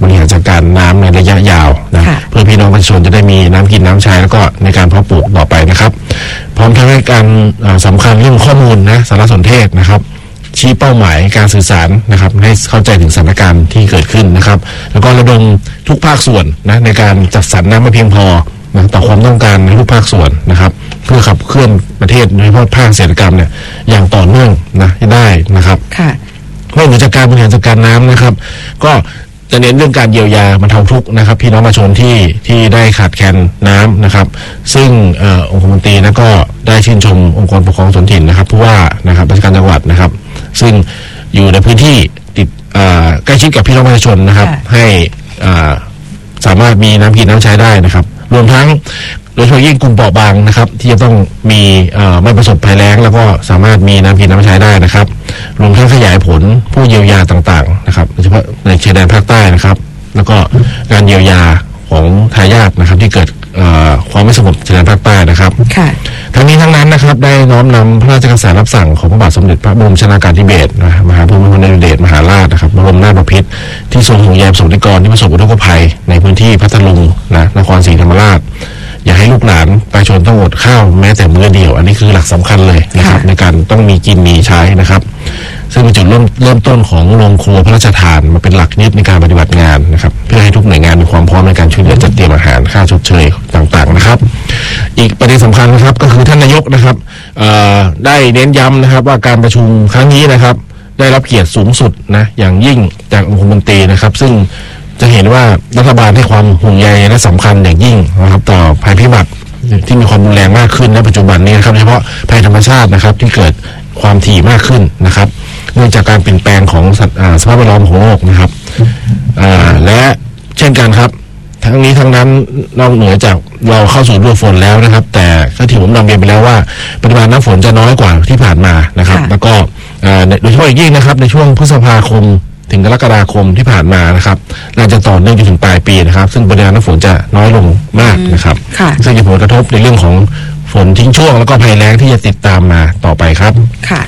บริหารจัดการน้ำในระยะยาวนะเพื่อพี่น้องประชาชนจะได้มีน้ำกินน้ำใช้แล้วก็ในการเพาะปลูกต่อไปนะครับพร้อมทั้งให้การสำคัญเรื่องข้อมูลนะสารสนเทศนะครับชี้เป้าหมายการสื่อสารนะครับให้เข้าใจถึงสถานการณ์ที่เกิดขึ้นนะครับแล้วก็ระดมทุกภาคส่วนนะในการจัดสรรน้ำให้เพียงพอนะต่อความต้องการในทุกภาคส่วนนะครับเพื่อขับเคลื่อนประเทศโดยเฉพาะภาคเกษตรกรรมเนี่ยอย่างต่อเนื่องนะได้นะครับนอกจากการบริหารจัดการน้ำนะครับก็จะเน้นเรื่องการเยียวยาบรรเทาทุกข์นะครับพี่น้องประชาชนที่ได้ขาดแคลนน้ำนะครับซึ่งองคมนตรีนะก็ได้ชื่นชมองค์กรปกครองส่วนถิ่นนะครับผู้ว่านะครับราชการจังหวัดนะครับซึ่งอยู่ในพื้นที่ติดใกล้ชิดกับพี่น้องประชาชนนะครับให้สามารถมีน้ำกินน้ำใช้ได้นะครับรวมทั้งโดยเฉพาะยิ่งกลุ่มเปราะบางนะครับที่จะต้องมีไม่ประสบภัยแล้งแล้วก็สามารถมีน้ำกินน้ำใช้ได้นะครับรวมทั้งขยายผลผู้เยียวยาต่างๆนะครับโดยเฉพาะในชายแดนภาคใต้นะครับแล้วก็การเยียวยาของทายาทนะครับที่เกิดความไม่สงบชายแดนภาคใต้นะครับทั้งนี้ทั้งนั้นนะครับได้น้อมนำพระราชกระแสรับสั่งของพระบาทสมเด็จพระบรมชนากาธิเบศรมหาภูมิพลอดุลยเดชมหาราชนะครับบรมนาถบพิตรที่ทรงห่วงใยประสบนิกรที่ประสบอุทกภัยในพื้นที่พัทลุงนครศรีธรรมราชอย่าให้ลูกหลานประชาชนต้องอดข้าวแม้แต่มื้อเดียวอันนี้คือหลักสำคัญเลยนะครับในการต้องมีกินมีใช้นะครับซึ่งเป็นจุดเริ่มต้นของโรงครัวพระราชทานมาเป็นหลักยึดในการปฏิบัติงานนะครับเพื่อให้ทุกหน่วยงานมีความพร้อมในการช่วยเหลือจัดเตรียมอาหารค่าชดเชยต่างๆนะครับอีกประเด็นสำคัญนะครับก็คือท่านนายกนะครับได้เน้นย้ำนะครับว่าการประชุมครั้งนี้นะครับได้รับเกียรติสูงสุดนะอย่างยิ่งจากองคมนตรีนะครับซึ่งจะเห็นว่ารัฐบาลให้ความห่วงใยและสำคัญอย่างยิ่งนะครับต่อภัยพิบัติที่มีความรุนแรงมากขึ้นในปัจจุบันนี้นะครับโดยเฉพาะภัยธรรมชาตินะครับที่เกิดความถี่มากขึ้นนะครับเนื่องจากการเปลี่ยนแปลงของสภาพแวดล้อมของโลกนะครับและเช่นกันครับทั้งนี้ทั้งนั้นนอกเหนือจากเราเข้าสู่ฤดูฝนแล้วนะครับแต่ก็ที่ผมนำเรียนไปแล้วว่าปริมาณน้ำฝนจะน้อยกว่าที่ผ่านมานะครับแล้วก็โดยเฉพาะอย่างยิ่งนะครับในช่วงพฤษภาคมถึงกรกฎาคมที่ผ่านมานะครับน่าจะต่อเนื่องจนถึงปลายปีนะครับซึ่งปริมาณน้ำฝนจะน้อยลงมากนะครับซึ่งจะผลกระทบในเรื่องของฝนทิ้งช่วงแล้วก็ภัยแล้งที่จะติดตามมาต่อไปครับค่ะ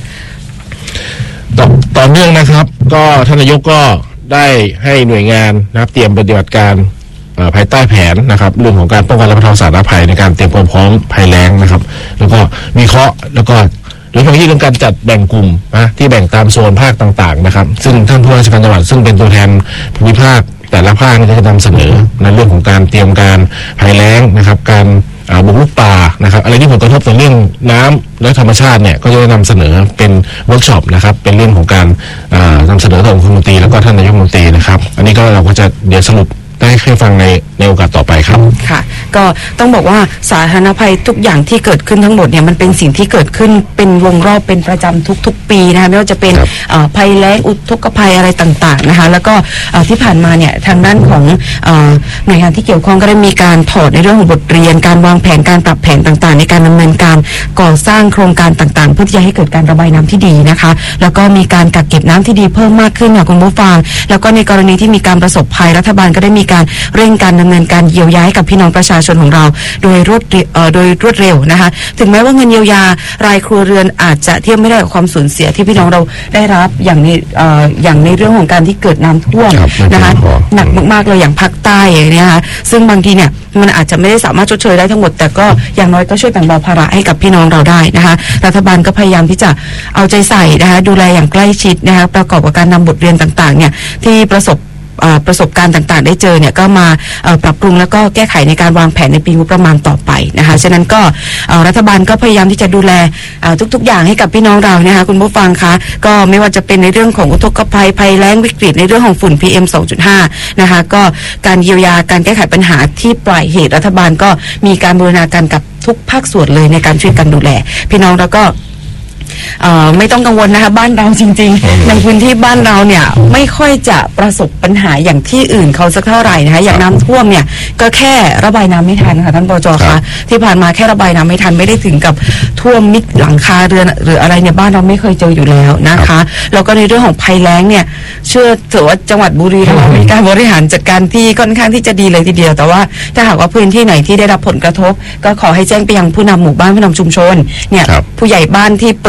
ต่อเนื่องนะครับก็ท่านนายกก็ได้ให้หน่วยงานนะครับเตรียมปฏิบัติการภายใต้แผนนะครับเรื่องของการป้องกันและบรรเทาสาธารณภัยในการเตรียมความพร้อมภัยแล้งนะครับแล้วก็วิเคราะห์แล้วก็โดยเฉพาะที่เรื่องการจัดแบ่งกลุ่มนะที่แบ่งตามโซนภาคต่างๆนะครับซึ่งท่านผู้ว่าราชการจังหวัดซึ่งเป็นตัวแทนภูมิภาคแต่ละภาคก็จะนำเสนอในเรื่องของการเตรียมการภัยแล้งนะครับการบุกรุกป่านะครับอะไรที่ผลกระทบต่อเรื่องน้ำและธรรมชาติเนี่ยก็จะนำเสนอเป็นเวิร์กช็อปนะครับเป็นเรื่องของการนำเสนอต่อองคมนตรีแล้วก็ท่านนายกรัฐมนตรีนะครับอันนี้ก็เราก็จะเดี๋ยวสรุปได้ให้ฟังในโอกาสต่อไปครับค่ะก็ต้องบอกว่าสาธารณภัยทุกอย่างที่เกิดขึ้นทั้งหมดเนี่ยมันเป็นสิ่งที่เกิดขึ้นเป็นวงรอบเป็นประจำทุกปีนะคะไม่ว่าจะเป็นภัยแล้งอุทกภัยอะไรต่างๆนะคะแล้วก็ที่ผ่านมาเนี่ยทางด้านของหน่วยงานที่เกี่ยวข้องก็ได้มีการถอดในเรื่องของบทเรียนการวางแผนการปรับแผนต่างๆในการดำเนินการก่อสร้างโครงการต่างๆเพื่อที่จะให้เกิดการระบายน้ำที่ดีนะคะแล้วก็มีการกักเก็บน้ำที่ดีเพิ่มมากขึ้นค่ะคุณผู้ฟังแล้วก็ในกรณีที่มีการประสบภัยรัฐบาลก็ได้มีการเร่งการดำเนินการเยียวยาให้กับพี่น้องประชาชนของเราโดยรวดเร็วนะคะถึงแม้ว่าเงินเยียวยารายครัวเรือนอาจจะเทียบไม่ได้กับความสูญเสียที่พี่น้องเราได้รับอย่างในเรื่องของการที่เกิดน้ำท่วมนะคะหนักมากๆเลยอย่างภาคใต้เนี่ยนะคะซึ่งบางทีเนี่ยมันอาจจะไม่ได้สามารถชดเชยได้ทั้งหมดแต่ก็อย่างน้อยก็ช่วยแบ่งเบาภาระให้กับพี่น้องเราได้นะคะรัฐบาลก็พยายามที่จะเอาใจใส่นะคะดูแลอย่างใกล้ชิดนะคะประกอบกับการนำบทเรียนต่างๆเนี่ยที่ประสบการณ์ต่างๆได้เจอเนี่ยก็มาปรับปรุงแล้วก็แก้ไขในการวางแผนในปีงบประมาณต่อไปนะคะฉะนั้นก็รัฐบาลก็พยายามที่จะดูแลทุกๆอย่างให้กับพี่น้องเรานะคะคุณผู้ฟังคะก็ไม่ว่าจะเป็นในเรื่องของอุทกภัยภัยแล้งวิกฤตในเรื่องของฝุ่น PM 2.5 นะคะก็การเยียวยาการแก้ไขปัญหาที่ปลายเหตุรัฐบาลก็มีการบูรณาการกับทุกภาคส่วนเลยในการช่วยกันดูแลพี่น้องแล้วก็ไม่ต้องกังวลนะคะบ้านเราจริงๆในพื้นที่บ้านเราเนี่ยไม่ค่อยจะประสบปัญหาอย่างที่อื่นเขาสักเท่าไหร่นะคะอย่างน้ำท่วมเนี่ยก็แค่ระบายน้ำไม่ทันค่ะท่านปจ.คะที่ผ่านมาแค่ระบายน้ำไม่ทันไม่ได้ถึงกับท่วมมิดหลังคาเรือนหรืออะไรเนี่ยบ้านเราไม่เคยเจออยู่แล้วนะคะแล้วก็ในเรื่องของภัยแล้งเนี่ยเชื่อถือว่าจังหวัดบุรีรัมย์มีการบริหารจัดการที่ค่อนข้างที่จะดีเลยทีเดียวแต่ว่าถ้าหากว่าพื้นที่ไหนที่ได้รับผลกระทบก็ขอให้แจ้งไปยังผู้นำหมู่บ้านผู้นำชุมชนเนี่ยผู้ใหญ่บ้านที่เปิด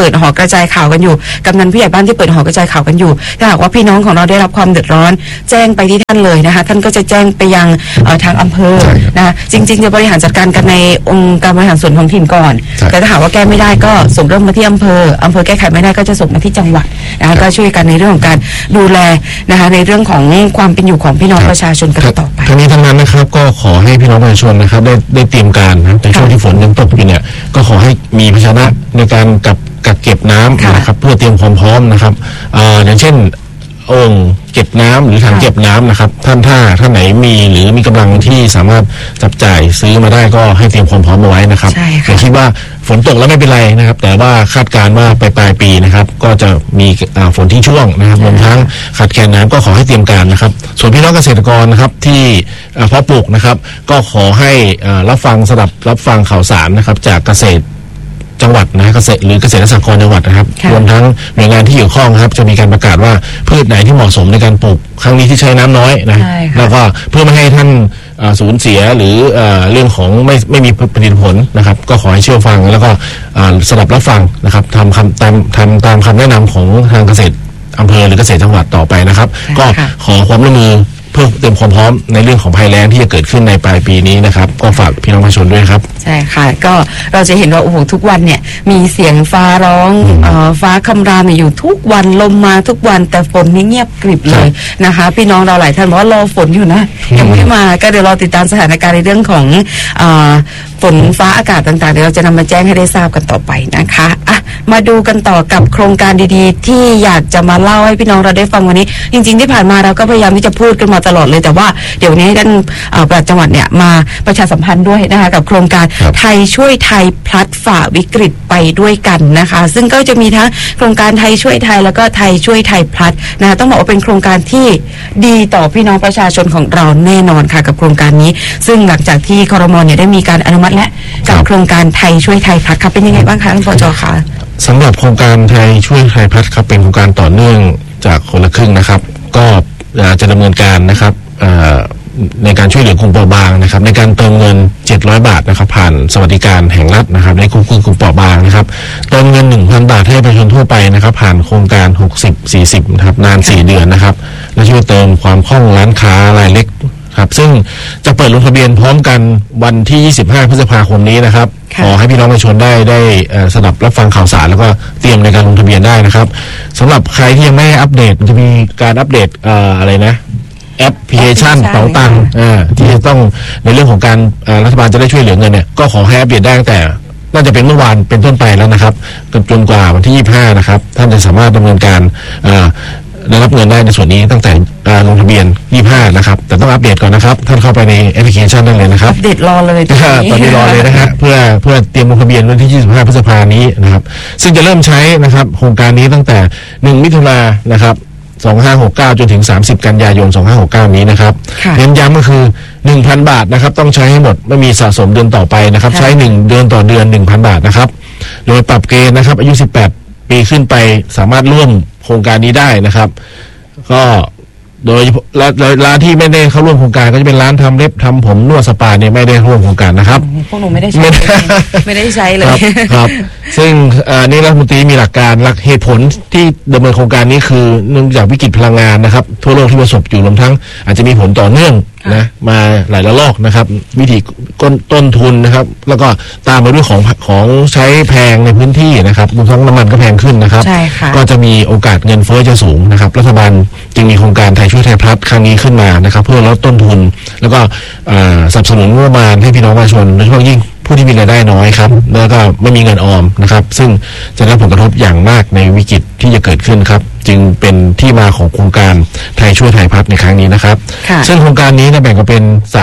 ปิดหอกระจายข่าวกันอยู่กำนันผู้ใหญ่บ้านที่เปิดหอกระจายข่าวกันอยู่ถ้าหากว่าพี่น้องของเราได้รับความเดือดร้อนแจ้งไปที่ท่านเลยนะคะท่านก็จะแจ้งไปยังทางอำเภอนะคะจริงๆจะบริหารจัดการกันในองค์การบริหารส่วนท้องถิ่นก่อนแต่ถ้าหากว่าแก้ไม่ได้ก็ส่งเรื่องมาที่อำเภอแก้ไขไม่ได้ก็จะส่งมาที่จังหวัดนะคะก็ช่วยกันในเรื่องของการดูแลนะคะในเรื่องของความเป็นอยู่ของพี่น้องประชาชนกันต่อไปทั้งนี้ทั้งนั้นนะครับก็ขอให้พี่น้องประชาชนนะครับได้เตรียมการนะในช่วงที่ฝนยังตกอยู่เนี่ยก็ขอให้มีภาชนะในการกักเก็บน้ำนะครับเพื่อเตรียมความพร้อมนะครับอย่างเช่นโอ่งเก็บน้ำหรือถังเก็บน้ำนะครับท่านไหนมีหรือมีกำลังที่สามารถจับจ่ายซื้อมาได้ก็ให้เตรียมความพร้อมเอาไว้นะครับอย่าคิดว่าฝนตกแล้วไม่เป็นไรนะครับแต่ว่าคาดการณ์ว่าปลายปีนะครับก็จะมีฝนทิ้งช่วงนะครับรวมทั้งขาดแคลนน้ำก็ขอให้เตรียมการนะครับส่วนพี่น้องเกษตรกรนะครับที่เพาะปลูกนะครับก็ขอให้รับฟังข่าวสารนะครับจากเกษตรจังหวัดนะเกษตรหรือเกษตรสหกรณ์จังหวัดนะครับรวมทั้งหน่วยงานที่เกี่ยวข้องครับจะมีการประกาศว่าพืชไหนที่เหมาะสมในการปลูกครั้งนี้ที่ใช้น้ำน้อยนะแล้วก็เพื่อไม่ให้ท่านสูญเสียหรือเรื่องของไม่มีผลิตผลนะครับก็ขอให้เชื่อฟังแล้วก็สดับรับฟังนะครับทำตามคำแนะนำของทางเกษตรอำเภอหรือเกษตรจังหวัดต่อไปนะครับก็ขอความร่วมมือเพื่อเตรียมความพร้อมในเรื่องของภัยแล้งที่จะเกิดขึ้นในปลายปีนี้นะครับก็ฝากพี่น้องประชาชนด้วยครับใช่ค่ะก็เราจะเห็นว่าโอ้โหทุกวันเนี่ยมีเสียงฟ้าร้องฟ้าคำรามอยู่ทุกวันลมมาทุกวันแต่ฝนนี่เงียบกริบเลยนะคะพี่น้องเราหลายท่านบอกว่ารอฝนอยู่นะยังไม่มาก็เดี๋ยวรอติดตามสถานการณ์ในเรื่องของฝนฟ้าอากาศต่างๆเดี๋ยวเราจะนำมาแจ้งให้ได้ทราบกันต่อไปนะคะมาดูกันต่อกับโครงการดีๆที่อยากจะมาเล่าให้พี่น้องเราได้ฟังวันนี้จริงๆที่ผ่านมาเราก็พยายามที่จะพูดกันมาตลอดเลยแต่ว่าเดี๋ยวนี้ท่านปลัดจังหวัดเนี่ยมาประชาสัมพันธ์ด้วยนะคะกับโครงการไทยช่วยไทยพลัดฝ่าวิกฤตไปด้วยกันนะคะซึ่งก็จะมีทั้งโครงการไทยช่วยไทยแล้วก็ไทยช่วยไทยพลัดนะคะต้องบอกว่าเป็นโครงการที่ดีต่อพี่น้องประชาชนของเราแน่นอนค่ะกับโครงการนี้ซึ่งหลังจากที่ครม.เนี่ยได้มีการอนุมัติและกับโครงการไทยช่วยไทยพลัดครับเป็นยังไงบ้างคะท่านผอ.คะสำหรับโครงการไทยช่วยไทยพลัดครับเป็นโครงการต่อเนื่องจากคนละครึ่งนะครับก็จะดำเนินการนะครับในการช่วยเหลือกลุ่มเปราะบางนะครับในการเติมเงิน700 บาทนะครับผ่านสวัสดิการแห่งรัฐนะครับในกลุ่มเปราะบางนะครับเติมเงิน 1,000 บาทให้ประชาชนทั่วไปนะครับผ่านโครงการ60-40นะครับนาน4 เดือนนะครับและช่วยเติมความคล่องร้านค้ารายเล็กครับซึ่งจะเปิดลงทะเบียนพร้อมกันวันที่25 พฤษภาคมนี้นะครับขอให้พี่น้องประชาชนได้สดับรับฟังข่าวสารแล้วก็เตรียมในการลงทะเบียนได้นะครับสำหรับใครที่ยังไม่อัปเดตจะมีการอัปเดตอะไรนะแอปพลิเคชันเป๋าตังค์ที่จะต้องในเรื่องของการรัฐบาลจะได้ช่วยเหลือเงินเนี่ยก็ขอให้อัปเดตได้ตั้งแต่น่าจะเป็นเมื่อวานเป็นต้นไปแล้วนะครับจนกว่าวันที่25นะครับท่านจะสามารถดำเนินการได้รับเงินได้ในส่วนนี้ตั้งแต่ลงทะเบียน25นะครับแต่ต้องอัปเดตก่อนนะครับท่านเข้าไปในแอปพลิเคชันได้เลยนะครับอัปเดตรอเลยตอนนี้รอเลยนะฮะเพื่อเตรียมลงทะเบียนวันที่25 พฤษภาคมนี้นะครับซึ่งจะเริ่มใช้นะครับโครงการนี้ตั้งแต่1 มิถุนายนนะครับ2569จนถึง30 กันยายน2569นี้นะครับเน้นย้ำก็คือ 1,000 บาทนะครับต้องใช้ให้หมดไม่มีสะสมเดือนต่อไปนะครับใช้1 เดือนต่อเดือน 1,000 บาทนะครับโดยปรับเกณฑ์นะครับอายุ18 ปีขึ้นไปสามารถร่วมโครงการนี้ได้นะครับก็โดยร้านที่ไม่ได้เข้าร่วมโครงการก็จะเป็นร้านทำเล็บทำผมนวดสปาเนี่ยไม่ได้ร่วมโครงการนะครับพวกหนูไม่ได้ใช้เลยครับซึ่งนี่รัฐมนตรีมีหลักเหตุผลที่ดำเนินโครงการนี้คือเนื่องจากวิกฤตพลังงานนะครับทั่วโลกที่ประสบอยู่รวมทั้งอาจจะมีผลต่อเนื่องนะมาหลายระลอกนะครับวิธีต้นทุนนะครับแล้วก็ตามมาด้วยของใช้แพงในพื้นที่นะครับรวมทั้งน้ำมันก็แพงขึ้นนะครับก็จะมีโอกาสเงินเฟ้อจะสูงนะครับรัฐบาลจึงมีโครงการไทยช่วยไทยพลัดครั้งนี้ขึ้นมานะครับเพื่อลดต้นทุนแล้วก็สนับสนุนงบประมาณให้พี่น้องประชาชนโดยเฉพาะยิ่งผู้ที่มีรายได้น้อยครับแล้วก็ไม่มีเงินออมนะครับซึ่งจะได้รับผลกระทบอย่างมากในวิกฤตที่จะเกิดขึ้นครับจึงเป็นที่มาของโครงการไทยช่วยไทยพลัดในครั้งนี้นะครับซึ่งโครงการนี้แบ่งกันเป็น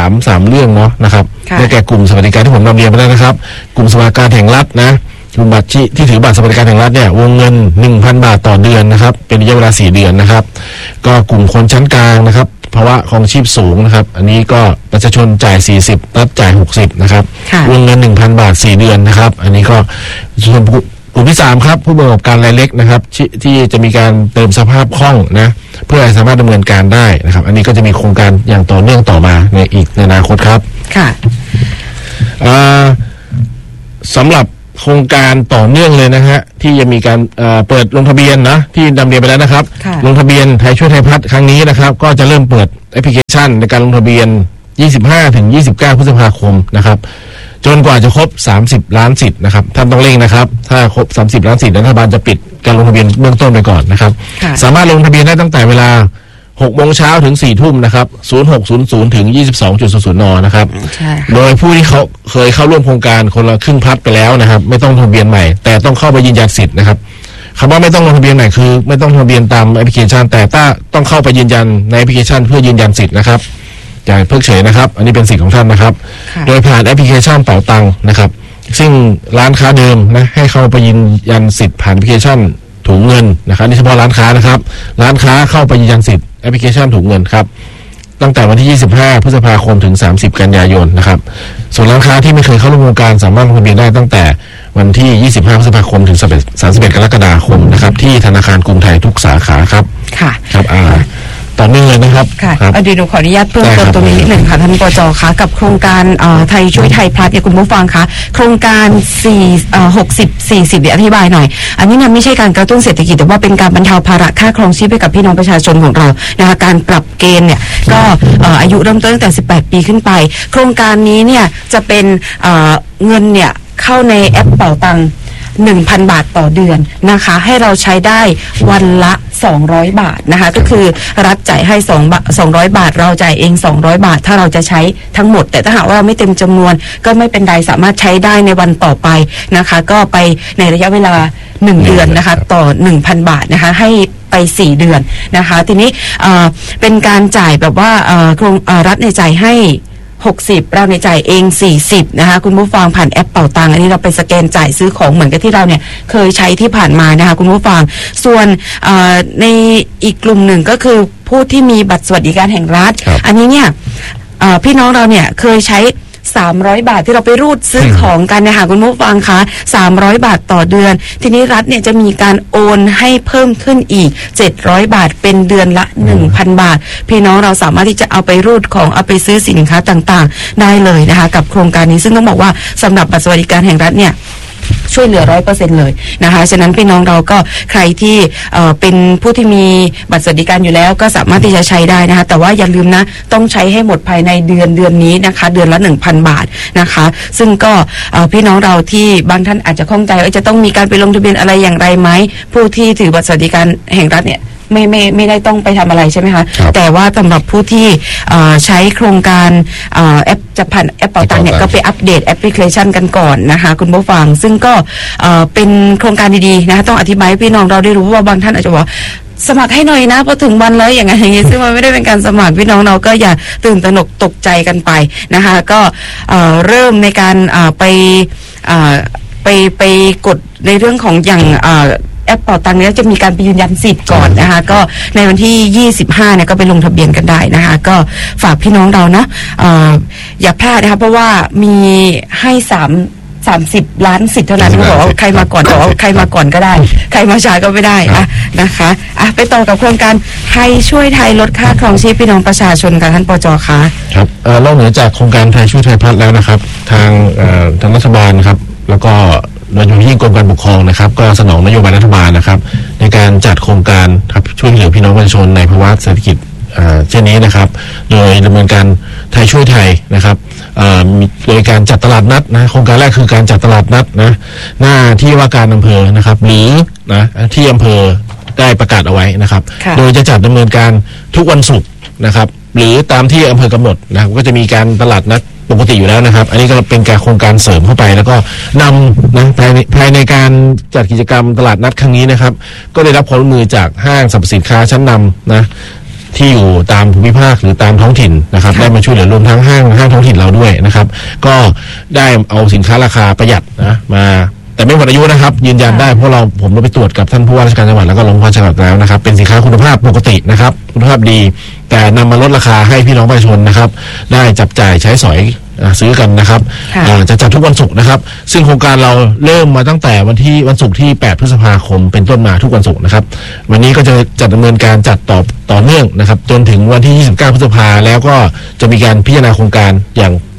3เรื่องเนาะนะครับได้แก่กลุ่มสวัสดิการที่ผมนำเรียนไปแล้วนะครับกลุ่มสวัสดิการแห่งรัฐนะกลุ่มบัตรที่ถือบัตรสวัสดิการแห่งรัฐเนี่ยวงเงิน 1,000 บาทต่อเดือนนะครับเป็นระยะเวลา4 เดือนนะครับก็กลุ่มคนชั้นกลางนะครับภาวะของชีพสูงนะครับอันนี้ก็ประชาชนจ่าย40รัฐจ่าย60นะครับวงเงิน 1,000 บาท4 เดือนนะครับอันนี้ก็ส่วนกลุ่มที่3ครับผู้ประกอบการรายเล็กนะครับที่จะมีการเติมสภาพคล่องนะเพื่อให้สามารถดำเนินการได้นะครับอันนี้ก็จะมีโครงการอย่างต่อเนื่องต่อมาในอนาคตครับค่ะสำหรับโครงการต่อเนื่องเลยนะฮะที่จะมีการเปิดลงทะเบียนนะที่นำเรียนไปแล้วนะครับลงทะเบียนไทยช่วยไทยพัฒน์ครั้งนี้นะครับก็จะเริ่มเปิดแอปพลิเคชันในการลงทะเบียน 25-29 พฤษภาคมนะครับจนกว่าจะครบ30ล้านสิทธิ์นะครับท่านต้องเร่งนะครับถ้าครบ30ล้านสิทธิ์รัฐบาลจะปิดการลงทะเบียนเบื้องต้นไปก่อนนะครับสามารถลงทะเบียนได้ตั้งแต่เวลา6 โมงเช้าถึง 4 ทุ่มนะครับ 0600 ถึง 22.00 นนะครับโดยผู้ที่เขาเคยเข้าร่วมโครงการคนละครึ่งพลัดไปแล้วนะครับไม่ต้องลงทะเบียนใหม่แต่ต้องเข้าไปยืนยันสิทธิ์นะครับคำว่าไม่ต้องลงทะเบียนใหม่คือไม่ต้องลงทะเบียนตามแอปพลิเคชันแต่ต้องเข้าไปยืนยันในแอปพลิเคชันเพื่อยืนยันสิทธิ์นะครับอย่าเพิกเฉยนะครับอันนี้เป็นสิทธิ์ของท่านนะครับโดยผ่านแอปพลิเคชันเป๋าตังค์นะครับซึ่งร้านค้าเดิมนะให้เข้าไปยืนยันสิทธิ์ผ่านแอปพลิเคชันถุงเงินนะครับนี่เฉพาะร้านค้านะครับร้านค้าเข้าไปยืนยันสิทธิ์แอปพลิเคชันถุงเงินครับตั้งแต่วันที่ 25 พฤษภาคมถึง 30 กันยายนนะครับส่วนร้านค้าที่ไม่เคยเข้าร่วมโครงการสามารถลงทะเบียนได้ตั้งแต่วันที่ 25 พฤษภาคมถึง 31 กรกฎาคมนะครับที่ธนาคารกรุงไทยทุกสาขาครับค่ะครับต่อเนื่องเลยนะครับค่ะเดี๋ยวหนูขออนุญาตเพิ่มเติมตรงนี้นิดหนึ่งค่ะท่านปจ.คะกับโครงการไทยช่วยไทยพลัสเนี่ยคุณผู้ฟังคะโครงการ60-40เดี๋ยวอธิบายหน่อยอันนี้เนี่ยไม่ใช่การกระตุ้นเศรษฐกิจแต่ว่าเป็นการบรรเทาภาระค่าครองชีพให้กับพี่น้องประชาชนของเรานะคะการปรับเกณฑ์เนี่ยก็อายุเริ่มต้นตั้งแต่18 ปีขึ้นไปโครงการนี้เนี่ยจะเป็นเงินเนี่ยเข้าในแอปเป๋าตังค์ 1,000 บาทต่อเดือนนะคะให้เราใช้ได้วันละ200 บาทนะคะก็คือรัฐจ่ายให้200 บาทเราจ่ายเอง200 บาทถ้าเราจะใช้ทั้งหมดแต่ถ้าหากว่าไม่เต็มจำนวนก็ไม่เป็นไรสามารถใช้ได้ในวันต่อไปนะคะก็ไปในระยะเวลา1 เดือนนะคะต่อ 1,000 บาทนะคะให้ไป4 เดือนนะคะทีนี้เป็นการจ่ายแบบว่ารัฐในจ่ายให้60เราในจ่ายเอง40นะคะคุณผู้ฟังผ่านแอปเป๋าตังค์อันนี้เราไปสแกนจ่ายซื้อของเหมือนกับที่เราเนี่ยเคยใช้ที่ผ่านมานะคะคุณผู้ฟังส่วนในอีกกลุ่มหนึ่งก็คือผู้ที่มีบัตรสวัสดิการแห่งรัฐอันนี้เนี่ยพี่น้องเราเนี่ยเคยใช้300 บาทที่เราไปรูดซื้อของกันนะคะคุณผู้ฟังคะ300 บาทต่อเดือนทีนี้รัฐเนี่ยจะมีการโอนให้เพิ่มขึ้นอีก700 บาทเป็นเดือนละ 1,000 บาทพี่น้องเราสามารถที่จะเอาไปรูดของเอาไปซื้อสินค้าต่างๆได้เลยนะคะกับโครงการนี้ซึ่งต้องบอกว่าสำหรับบัตรสวัสดิการแห่งรัฐเนี่ยช่วยเหลือ 100% เลยนะคะฉะนั้นพี่น้องเราก็ใครที่เป็นผู้ที่มีบัตรสวัสดิการอยู่แล้วก็สามารถที่จะใช้ได้นะคะแต่ว่าอย่าลืมนะต้องใช้ให้หมดภายในเดือนนี้นะคะเดือนละ 1,000 บาทนะคะซึ่งก็พี่น้องเราที่บางท่านอาจจะข้องใจว่าจะต้องมีการไปลงทะเบียนอะไรอย่างไรไหมผู้ที่ถือบัตรสวัสดิการแห่งรัฐเนี่ยไม่ได้ต้องไปทำอะไรใช่ไหมคะแต่ว่าสำหรับผู้ที่ใช้โครงการแอปจะผ่านแอปเป๋าตังค์เนี่ยก็ไปอัปเดตแอปพลิเคชันกันก่อนนะคะคุณผู้ฟังซึ่งก็เป็นโครงการดีๆนะคะต้องอธิบายให้พี่น้องเราได้รู้ว่าบางท่านอาจจะบอกสมัครให้หน่อยนะพอถึงวันแล้วอย่างนี้ซึ่งมันไม่ได้เป็นการสมัครพี่น้องเราก็อย่าตื่นตระหนกตกใจกันไปนะคะก็เริ่มในการไปกดในเรื่องของอย่างแอปเป๋าตังค์นี้จะมีการไปยืนยันสิทธิ์ก่อนนะคะก็ในวันที่25เนี่ยก็ไปลงทะเบียนกันได้นะคะก็ฝากพี่น้องเรานะอย่าพลาดนะคะเพราะว่ามีให้30 ล้านสิทธิ์เท่านั้นเขาบอกว่าใครมาก่อนบอกว่าใครมาก่อนก็ได้ใครมาช้าก็ไม่ได้นะคะไปต่อกับโครงการไทยช่วยไทยลดค่าครองชีพพี่น้องประชาชนค่ะท่านปจ.คะครับนอกเหนือจากโครงการไทยช่วยไทยพัฒน์แล้วนะครับทางรัฐบาลครับแล้วก็โดยเฉพาะยิ่งกรมการปกครองนะครับก็สนองนโยบายรัฐบาลนะครับในการจัดโครงการครับช่วยเหลือพี่น้องประชาชนในภาวะเศรษฐกิจเช่นนี้นะครับโดยดำเนินการไทยช่วยไทยนะครับโดยการจัดตลาดนัดนะโครงการแรกคือการจัดตลาดนัดนะหน้าที่ว่าการอำเภอนะครับหรือนะที่อำเภอได้ประกาศเอาไว้นะครับโดยจะจัดดำเนินการทุกวันศุกร์นะครับหรือตามที่อำเภอกำหนดนะครับก็จะมีการตลาดนัดปกติอยู่แล้วนะครับอันนี้ก็เป็นการโครงการเสริมเข้าไปแล้วก็นำนะภายในการจัดกิจกรรมตลาดนัดครั้งนี้นะครับก็ได้รับความร่วมมือจากห้างสรรพสินค้าชั้นนำนะที่อยู่ตามภูมิภาคหรือตามท้องถิ่นนะครับได้มาช่วยเหลือรวมทั้งห้างท้องถิ่นเราด้วยนะครับก็ได้เอาสินค้าราคาประหยัดนะมาแต่ไม่หมดอายุนะครับยืนยันได้เพราะผมไปตรวจกับท่านผู้ว่าราชการจังหวัดแล้วก็รองผู้ว่าจังหวัดแล้วนะครับเป็นสินค้าคุณภาพปกตินะครับคุณภาพดีแต่นำมาลดราคาให้พี่น้องประชาชนนะครับได้จับจ่ายใช้สอยซื้อกันนะครับจะจัดทุกวันศุกร์นะครับซึ่งโครงการเราเริ่มมาตั้งแต่วันศุกร์ที่8 พฤษภาคมเป็นต้นมาทุกวันศุกร์นะครับวันนี้ก็จะจัดดำเนินการจัดต่อเนื่องนะครับจนถึงวันที่29 พฤษภาแล้วก็จะมีการพิจารณาโครงการอย่าง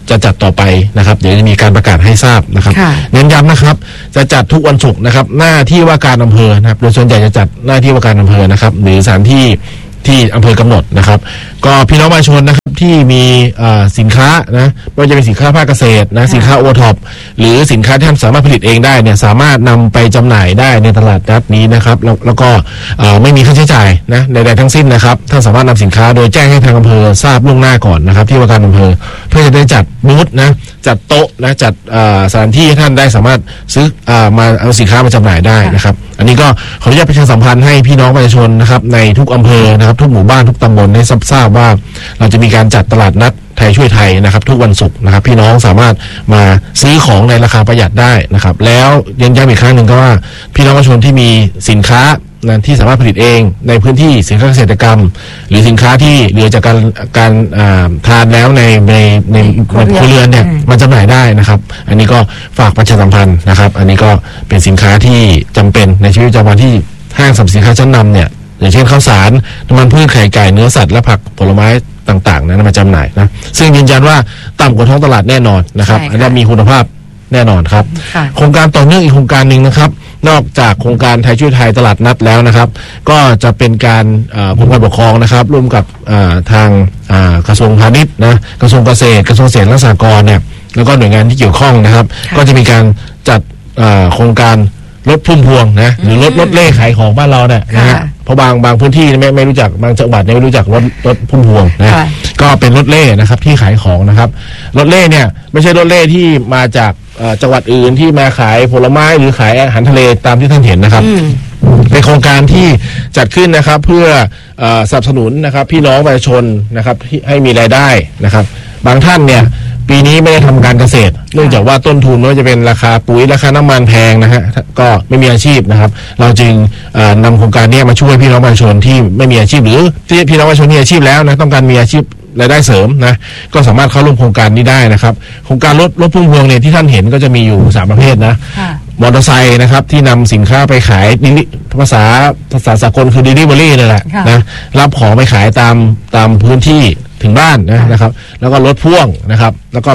จะจัดต่อไปนะครับเดี๋ยวจะมีการประกาศให้ทราบนะครับเน้นย้ำนะครับจะจัดทุกวันศุกร์นะครับหน้าที่ว่าการอำเภอนะครับโดยส่วนใหญ่จะจัดหน้าที่ว่าการอำเภอนะครับหรือสถานที่อำเภอกำหนดนะครับก็พี่น้องประชาชนนะครับที่มีสินค้านะไม่ว่าจะเป็นสินค้าภาคเกษตรนะสินค้าโอท็อปหรือสินค้าที่ท่านสามารถผลิตเองได้เนี่ยสามารถนำไปจำหน่ายได้ในตลาดนัดนี้นะครับแล้วก็ไม่มีค่าใช้จ่ายนะใดๆทั้งสิ้นนะครับท่านสามารถนำสินค้าโดยแจ้งให้ทางอำเภอทราบล่วงหน้าก่อนนะครับที่ว่าการอำเภอเพื่อจะได้จัดบูธนะจัดโต๊ะนะจัดสถานที่ให้ท่านได้สามารถซื้อมาเอาสินค้ามาจำหน่ายได้นะครับอันนี้ก็ขออนุญาตประชาสัมพันธ์ให้พี่น้องประชาชนนะครับในทุกอำเภอนะครับทุกหมู่บ้านทุกตำบลได้ทราบว่าเราจะมีการจัดตลาดนัดไทยช่วยไทยนะครับทุกวันศุกร์นะครับพี่น้องสามารถมาซื้อของในราคาประหยัดได้นะครับแล้วย้ำอีกครั้งหนึ่งก็ว่าพี่น้องประชาชนที่มีสินค้าที่สามารถผลิตเองในพื้นที่สินค้าเกษตรกรรมหรือสินค้าที่เหลือจากการทานแล้วในครัวเรือนเนี่ยมันจำหน่ายได้นะครับอันนี้ก็ฝากประชาสัมพันธ์นะครับอันนี้ก็เป็นสินค้าที่จำเป็นในชีวิตประจำวันที่ห้างสรรพสินค้าชั้นนำเนี่ยอย่างเช่นข้าวสารน้ำมันพืชไข่ไก่เนื้อสัตว์และผักผลไม้ต่างๆนั้นมาจำหน่ายนะซึ่งยืนยันว่าต่ำกว่าท้องตลาดแน่นอนนะครับและมีคุณภาพแน่นอนครับโครงการต่อเนื่องอีกโครงการหนึ่งนะครับนอกจากโครงการไทยช่วยไทยตลาดนัดแล้วนะครับก็จะเป็นการกรมการปกครองนะครับร่วมกับทางกระทรวงพาณิชย์นะกระทรวงเกษตรกระทรวงเกษตรและสหกรณ์เนี่ยแล้วก็หน่วยงานที่เกี่ยวข้องนะครับก็จะมีการจัดโครงการรถพุ่มพวงนะหรือรถเล่ขายของบ้านเราเนี่ยนะฮะเพราะบางพื้นที่ไม่รู้จักบางจังหวัดไม่รู้จักรถพุ่มพวงนะก็เป็นรถเล่นะครับที่ขายของนะครับรถเล่เนี่ยไม่ใช่รถเล่ที่มาจากจังหวัดอื่นที่มาขายผลไม้หรือขายอาหารทะเลตามที่ท่านเห็นนะครับเป็นโครงการที่จัดขึ้นนะครับเพื่อสนับสนุนนะครับพี่น้องประชาชนนะครับที่ให้มีรายได้นะครับบางท่านเนี่ยปีนี้ไม่ได้ทำการเกษตรเนื่องจากว่าต้นทุนไม่ว่าจะเป็นราคาปุ๋ยราคาน้ำมันแพงนะฮะก็ไม่มีอาชีพนะครับเราจึงนำโครงการนี้มาช่วยพี่น้องประชาชนที่ไม่มีอาชีพหรือที่พี่น้องประชาชนมีอาชีพแล้วนะต้องการมีอาชีพรายได้เสริมนะก็สามารถเข้าร่วมโครงการนี้ได้นะครับโครงการรถพุ่มพวงเนี่ยที่ท่านเห็นก็จะมีอยู่3ประเภทนะมอเตอร์ไซค์นะครับที่นำสินค้าไปขายภาษาสากลคือ delivery นั่นแหละนะรับของไปขายตามพื้นที่ถึงบ้านนะครับแล้วก็รถพ่วงนะครับแล้วก็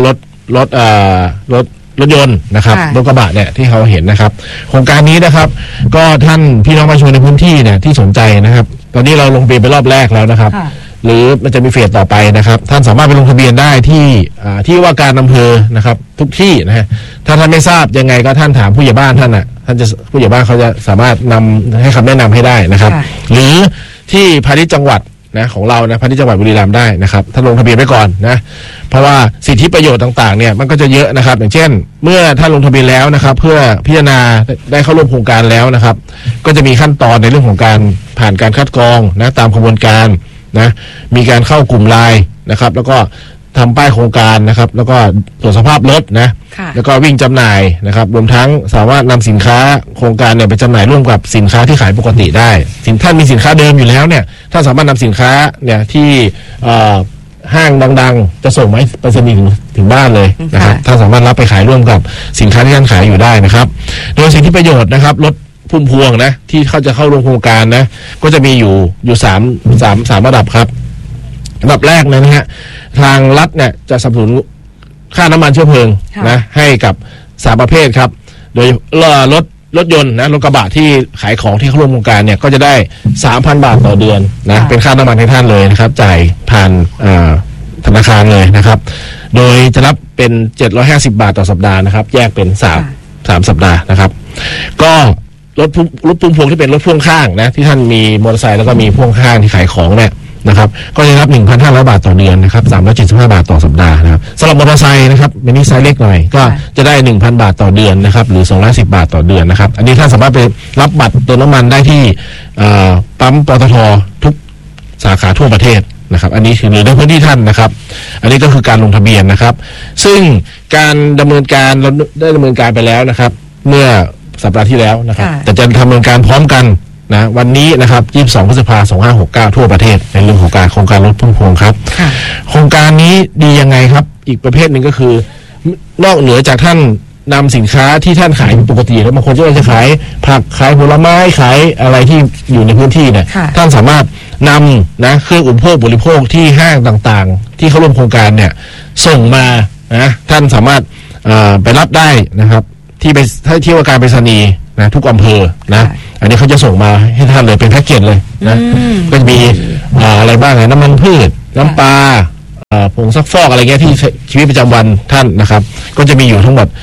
รถยนต์นะครับรถกระบะเนี่ยที่เขาเห็นนะครับโครงการนี้นะครับก็ท่านพี่น้องประชาชนในพื้นที่เนี่ยที่สนใจนะครับตอนนี้เราลงทะเบียนไปรอบแรกแล้วนะครับหรือมันจะมีเฟสต่อไปนะครับท่านสามารถไปลงทะเบียนได้ที่ว่าการอำเภอนะครับทุกที่นะฮะถ้าท่านไม่ทราบยังไงก็ท่านถามผู้ใหญ่บ้านท่านจะผู้ใหญ่บ้านเขาจะสามารถให้คำแนะนำให้ได้นะครับหรือที่พาณิชย์จังหวัดนะของเรานะพาณิชย์จังหวัดบุรีรัมย์ได้นะครับท่านลงทะเบียนไว้ก่อนนะเพราะว่าสิทธิประโยชน์ต่างๆเนี่ยมันก็จะเยอะนะครับอย่างเช่นเมื่อท่านลงทะเบียนแล้วนะครับเพื่อพิจารณาได้เข้าร่วมโครงการแล้วนะครับก็จะมีขั้นตอนในเรื่องของการผ่านการคัดกรองนะตามกระบวนการนะมีการเข้ากลุ่มไลน์นะครับแล้วก็ทำป้ายโครงการนะครับแล้วก็ตรวจสภาพรถนะแล้วก็วิ่งจำหน่ายนะครับรวมทั้งสามารถนำสินค้าโครงการเนี่ยไปจำหน่ายร่วมกับสินค้าที่ขายปกติได้ท่านมีสินค้าเดิมอยู่แล้วเนี่ยท่านสามารถนำสินค้าเนี่ยที่ห้างดังๆจะส่งไว้ไปรษณีย์ถึงบ้านเลยนะครับท่านสามารถรับไปขายร่วมกับสินค้าที่ท่านขายอยู่ได้นะครับโดยสิทธิประโยชน์นะครับรถพุ่มพวงนะที่เขาจะเข้าร่วมโครงการนะก็จะมีอยู่3ระดับครับระดับแรกนะฮะทางรัฐเนี่ยจะสนับสนุนค่าน้ำมันเชื้อเพลิงนะให้กับ3ประเภทครับโดยรถยนต์นะรถกระบะที่ขายของที่เข้าร่วมโครงการเนี่ยก็จะได้ 3,000 บาทต่อเดือนนะเป็นค่าน้ำมันให้ท่านเลยนะครับจ่ายผ่านธนาคารเลยนะครับโดยจะรับเป็น750 บาทต่อสัปดาห์นะครับแยกเป็น3สัปดาห์นะครับก็รถพุ่มพวงที่เป็นรถพ่วงข้างนะที่ท่านมีมอเตอร์ไซค์แล้วก็มีพ่วงข้างที่ขายของเนี่ยนะครับก็จะรับ 1,500 บาทต่อเดือนนะครับ375 บาทต่อสัปดาห์นะครับสำหรับมอเตอร์ไซค์นะครับเป็นนิสไซส์เล็กหน่อยก็จะได้ 1,000 บาทต่อเดือนนะครับหรือ210 บาทต่อเดือนนะครับอันนี้ท่านสามารถไปรับบัตรเติมน้ำมันได้ที่ปั๊มปตท.ทุกสาขาทั่วประเทศนะครับอันนี้คือในพื้นที่ท่านนะครับอันนี้ก็คือการลงทะเบียนนะครับซึ่งการดำเนินการเราได้ดำเนินการไปแล้วนะครับเมื่อสัปดาห์ที่แล้วนะครับแต่จะดำเนินการพร้อมกันนะวันนี้นะครับ22 พฤษภาคม 2569ทั่วประเทศในเรื่องของโครงการรถพุ่มพวงครับโครงการนี้ดียังไงครับอีกประเภทหนึ่งก็คือนอกเหนือจากท่านนำสินค้าที่ท่านขายปกติแล้วบางคนก็จะขายผักขายผลไม้ขายอะไรที่อยู่ในพื้นที่เนี่ยท่านสามารถนำนะเครื่องอุปโภคบริโภคที่ห้างต่างๆที่เข้าร่วมโครงการเนี่ยส่งมานะท่านสามารถไปรับได้นะครับที่ว่าการไปรษณีย์นะทุกอำเภอนะอันนี้เขาจะส่งมาให้ท่านเลยเป็นแพ็กเกจเลยนะก็จะมีอะไรบ้างนะน้ำมันพืชน้ำปลาผงซักฟอกอะไรเงี้ยที่ชีวิตประจำวันท่านนะครับก็จะมีอยู่ทั้งหมด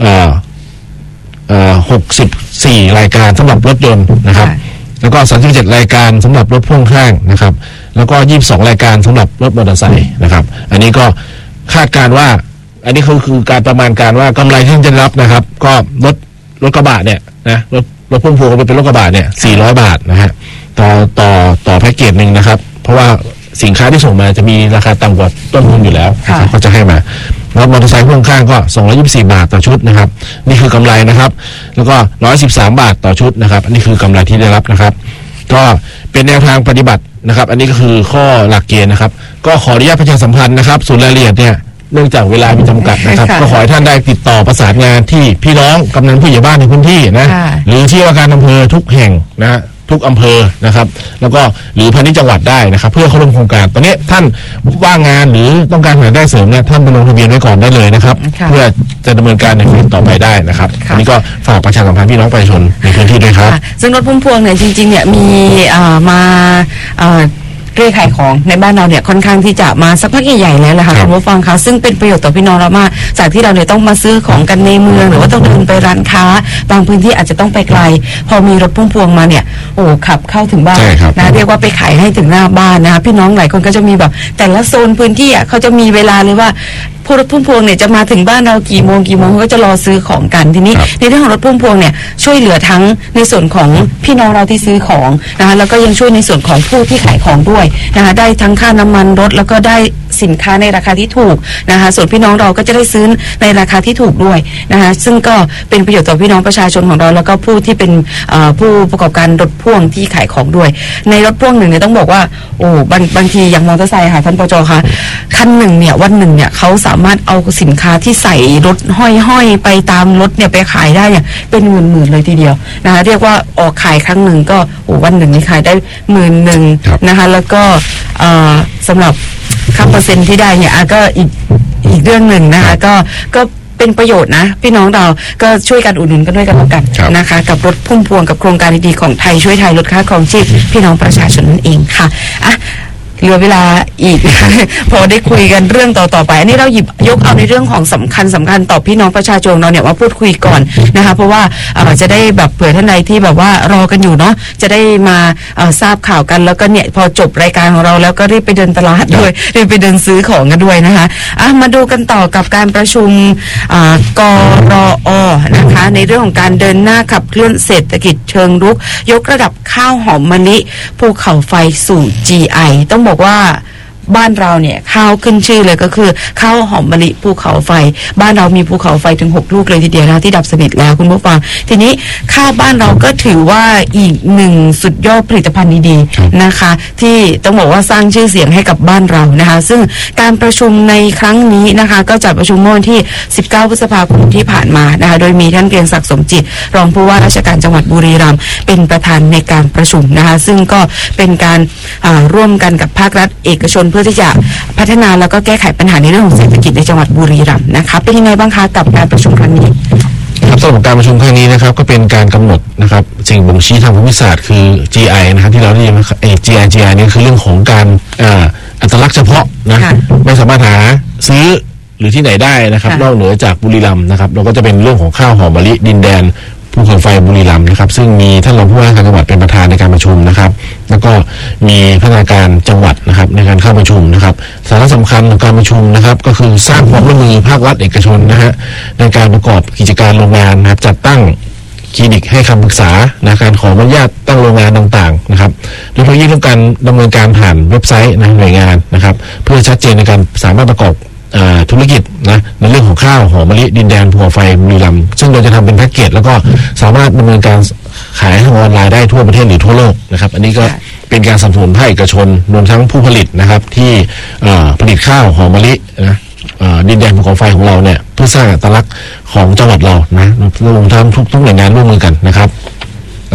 64 รายการสำหรับรถยนต์นะครับแล้วก็37 รายการสำหรับรถพ่วงข้างนะครับแล้วก็22 รายการสำหรับรถมอเตอร์ไซค์นะครับอันนี้ก็คาดการว่าอันนี้คือการประมาณการว่ากำไรที่ท่านจะรับนะครับก็รถกระบะเนี่ยนะรถพ่วงพวงเป็นรถกระบะเนี่ย400 บาทนะฮะต่อแพ็กเกจหนึ่งนะครับเพราะว่าสินค้าที่ส่งมาจะมีราคาต่ำกว่าต้นทุนอยู่แล้วเขาจะให้มารถมอเตอร์ไซค์พ่วงข้างก็224 บาทต่อชุดนะครับนี่คือกำไรนะครับแล้วก็113 บาทต่อชุดนะครับอันนี้คือกำไรที่ได้รับนะครับก็เป็นแนวทางปฏิบัตินะครับอันนี้ก็คือข้อหลักเกณฑ์นะครับก็ขออนุญาตประชาสัมพันธ์นะครับส่วนรายละเอียดเนี่ยเนื่องจากเวลามีจำกัดนะครับก็ขอให้ท่านได้ติดต่อประสานงานที่พี่น้องกำนันผู้ใหญ่บ้านในพื้นที่นะหรือที่ว่าการอำเภอทุกแห่งนะทุกอำเภอนะครับแล้วก็หรือพาณิชย์จังหวัดได้นะครับเพื่อเข้าร่วมโครงการตอนนี้ท่านว่างงานหรือต้องการหารายได้เสริมเนี่ยท่านไปลงทะเบียนไว้ก่อนได้เลยนะครับเพื่อจะดำเนินการในปีต่อไปได้นะครับอันนี้ก็ฝากประชาสัมพันธ์พี่น้องประชาชนในพื้นที่ด้วยครับซึ่งรถพุ่มพวงเนี่ยจริงๆเนี่ยมีมาเร่ขายของในบ้านเราเนี่ยค่อนข้างที่จะมาสักพักใหญ่ๆแล้วแหละค่ะคุณผู้ฟังคะซึ่งเป็นประโยชน์ต่อพี่น้องเรามากจากที่เราเนี่ยต้องมาซื้อของกันในเมืองหรือว่าต้องเดินไปร้านค้าบางพื้นที่อาจจะต้องไปไกลพอมีรถพุ่มพวงมาเนี่ยโอ้ขับเข้าถึงบ้านนะเรียกว่าไปขายให้ถึงหน้าบ้านนะคะพี่น้องหลายคนก็จะมีแบบแต่ละโซนพื้นที่อ่ะเขาจะมีเวลาเลยว่าผู้รถพุ่มพวงเนี่ยจะมาถึงบ้านเรากี่โมงก็จะรอซื้อของกันทีนี้ในเรื่องของรถพุ่มพวงเนี่ยช่วยเหลือทั้งในส่วนของพี่น้องเราที่ซื้อของนะคะแล้วก็ยังช่วยในส่วนของผู้ที่ขายของด้วยนะคะได้ทั้งค่าน้ำมันรถแล้วก็ได้สินค้าในราคาที่ถูกนะคะส่วนพี่น้องเราก็จะได้ซื้อในราคาที่ถูกด้วยนะคะซึ่งก็เป็นประโยชน์ต่อพี่น้องประชาชนของเราแล้วก็ผู้ที่เป็นผู้ประกอบการรถพ่วงที่ขายของด้วยในรถพ่วงหนึ่งเนี่ยต้องบอกว่าโอ้บางทีอย่างมอเตอร์ไซค์ค่ะท่านปจ.คะคันหนึ่งเนี่ยวันหนึ่งเนี่ยเขาสามารถเอาสินค้าที่ใส่รถห้อยไปตามรถเนี่ยไปขายได้เนี่ยเป็นหมื่นเลยทีเดียวนะคะเรียกว่าออกขายครั้งหนึ่งก็วันหนึ่งนี่ขายได้10,000นะคะแล้วก็สำหรับค่าเปอร์เซ็นต์ที่ได้เนี่ยก็อีกเรื่องหนึ่งนะคะก็เป็นประโยชน์นะพี่น้องเราก็ช่วยกันอุดหนุนกันด้วยกันแล้วกันนะคะกับรถพุ่มพวงกับโครงการดีๆของไทยช่วยไทยลดค่าครองชีพพี่น้องประชาชนนั่นเองค่ะเหลือเวลาอีก พอได้คุยกันเรื่องต่อไปอันนี้เราหยิบยกเอาในเรื่องของสำคัญต่อพี่น้องประชาชนเราเนี่ยว่าพูดคุยก่อนนะคะเพราะว่าจะได้แบบเผื่อท่านใดที่แบบว่ารอกันอยู่เนาะจะได้มาทราบข่าวกันแล้วก็เนี่ยพอจบรายการของเราแล้วก็รีบไปเดินตลาดด้วยรีบไปเดินซื้อของกันด้วยนะคะมาดูกันต่อกับการประชุมกรอนะคะในเรื่องของการเดินหน้าขับเคลื่อนเศรษฐกิจเชิงรุกยกระดับข้าวหอมมะลิภูเขาไฟสู่ GI ต้องบอกว่าบ้านเราเนี่ยข้าวขึ้นชื่อเลยก็คือข้าวหอมมะลิภูเขาไฟบ้านเรามีภูเขาไฟถึง6 ลูกเลยทีเดียวนะที่ดับสนิทแล้วคุณผู้ฟังทีนี้ข้าวบ้านเราก็ถือว่าอีกหนึ่งสุดยอดผลิตภัณฑ์ดีๆนะคะที่ต้องบอกว่าสร้างชื่อเสียงให้กับบ้านเรานะคะซึ่งการประชุมในครั้งนี้นะคะก็จัดประชุมเมื่อวันที่19 พฤษภาคมที่ผ่านมานะคะโดยมีท่านเกรียงศักดิ์สมจิตรองผู้ว่าราชการจังหวัดบุรีรัมย์เป็นประธานในการประชุมนะคะซึ่งก็เป็นการร่วมกันกับภาครัฐเอกชนเพื่อที่จะพัฒนาแล้วก็แก้ไขปัญหาในเรื่องของเศรษฐกิจในจังหวัดบุรีรัมย์นะคะเป็นยังไงบ้างคะกับการประชุมครั้งนี้ครับสำหรับการประชุมครั้งนี้นะครับก็เป็นการกำหนดนะครับสิ่งบ่งชี้ทางภูมิศาสตร์คือ GI นะครับที่เราเรียกว่าGI นี่คือเรื่องของการอัตลักษณ์เฉพาะนะไม่สามารถหาซื้อหรือที่ไหนได้นะครับนอกเหนือจากบุรีรัมย์นะครับเราก็จะเป็นเรื่องของข้าวหอมมะลิดินแดนภูเขาไฟบุรีรัมย์นะครับซึ่งมีท่านรองผู้ว่าการจังหวัดเป็นประธานในการประชุมนะครับแล้วก็มีพนักงานจังหวัดนะครับในการเข้าประชุมนะครับสาระสำคัญของการประชุมนะครับก็คือสร้างความร่วมมือภาครัฐเอกชนนะฮะในการประกอบกิจการโรงงานนะครับจัดตั้งคลินิกให้คำปรึกษาในการขออนุญาตตั้งโรงงานต่างๆนะครับโดยเฉพาะยิ่งเรื่องการดำเนินการผ่านเว็บไซต์ในหน่วยงานนะครับเพื่อชัดเจนในการสามารถประกอบธุรกิจนะในเรื่องของข้าวหอมมะลิดินแดนภูเขาไฟบุรีรัมย์ซึ่งเราจะทำเป็นแพ็กเกจแล้วก็สามารถดำเนินการขายทางออนไลน์ได้ทั่วประเทศหรือทั่วโลกนะครับอันนี้ก็เป็นการสนับสนุนภาคเอกชนรวมทั้งผู้ผลิตนะครับที่ผลิตข้าวหอมมะลินะดินแดนภูเขาไฟของเราเนี่ยเพื่อสร้างอัตลักษณ์ของจังหวัดเรานะรวมทั้งทุกหน่วยงานร่วมมือกันนะครับ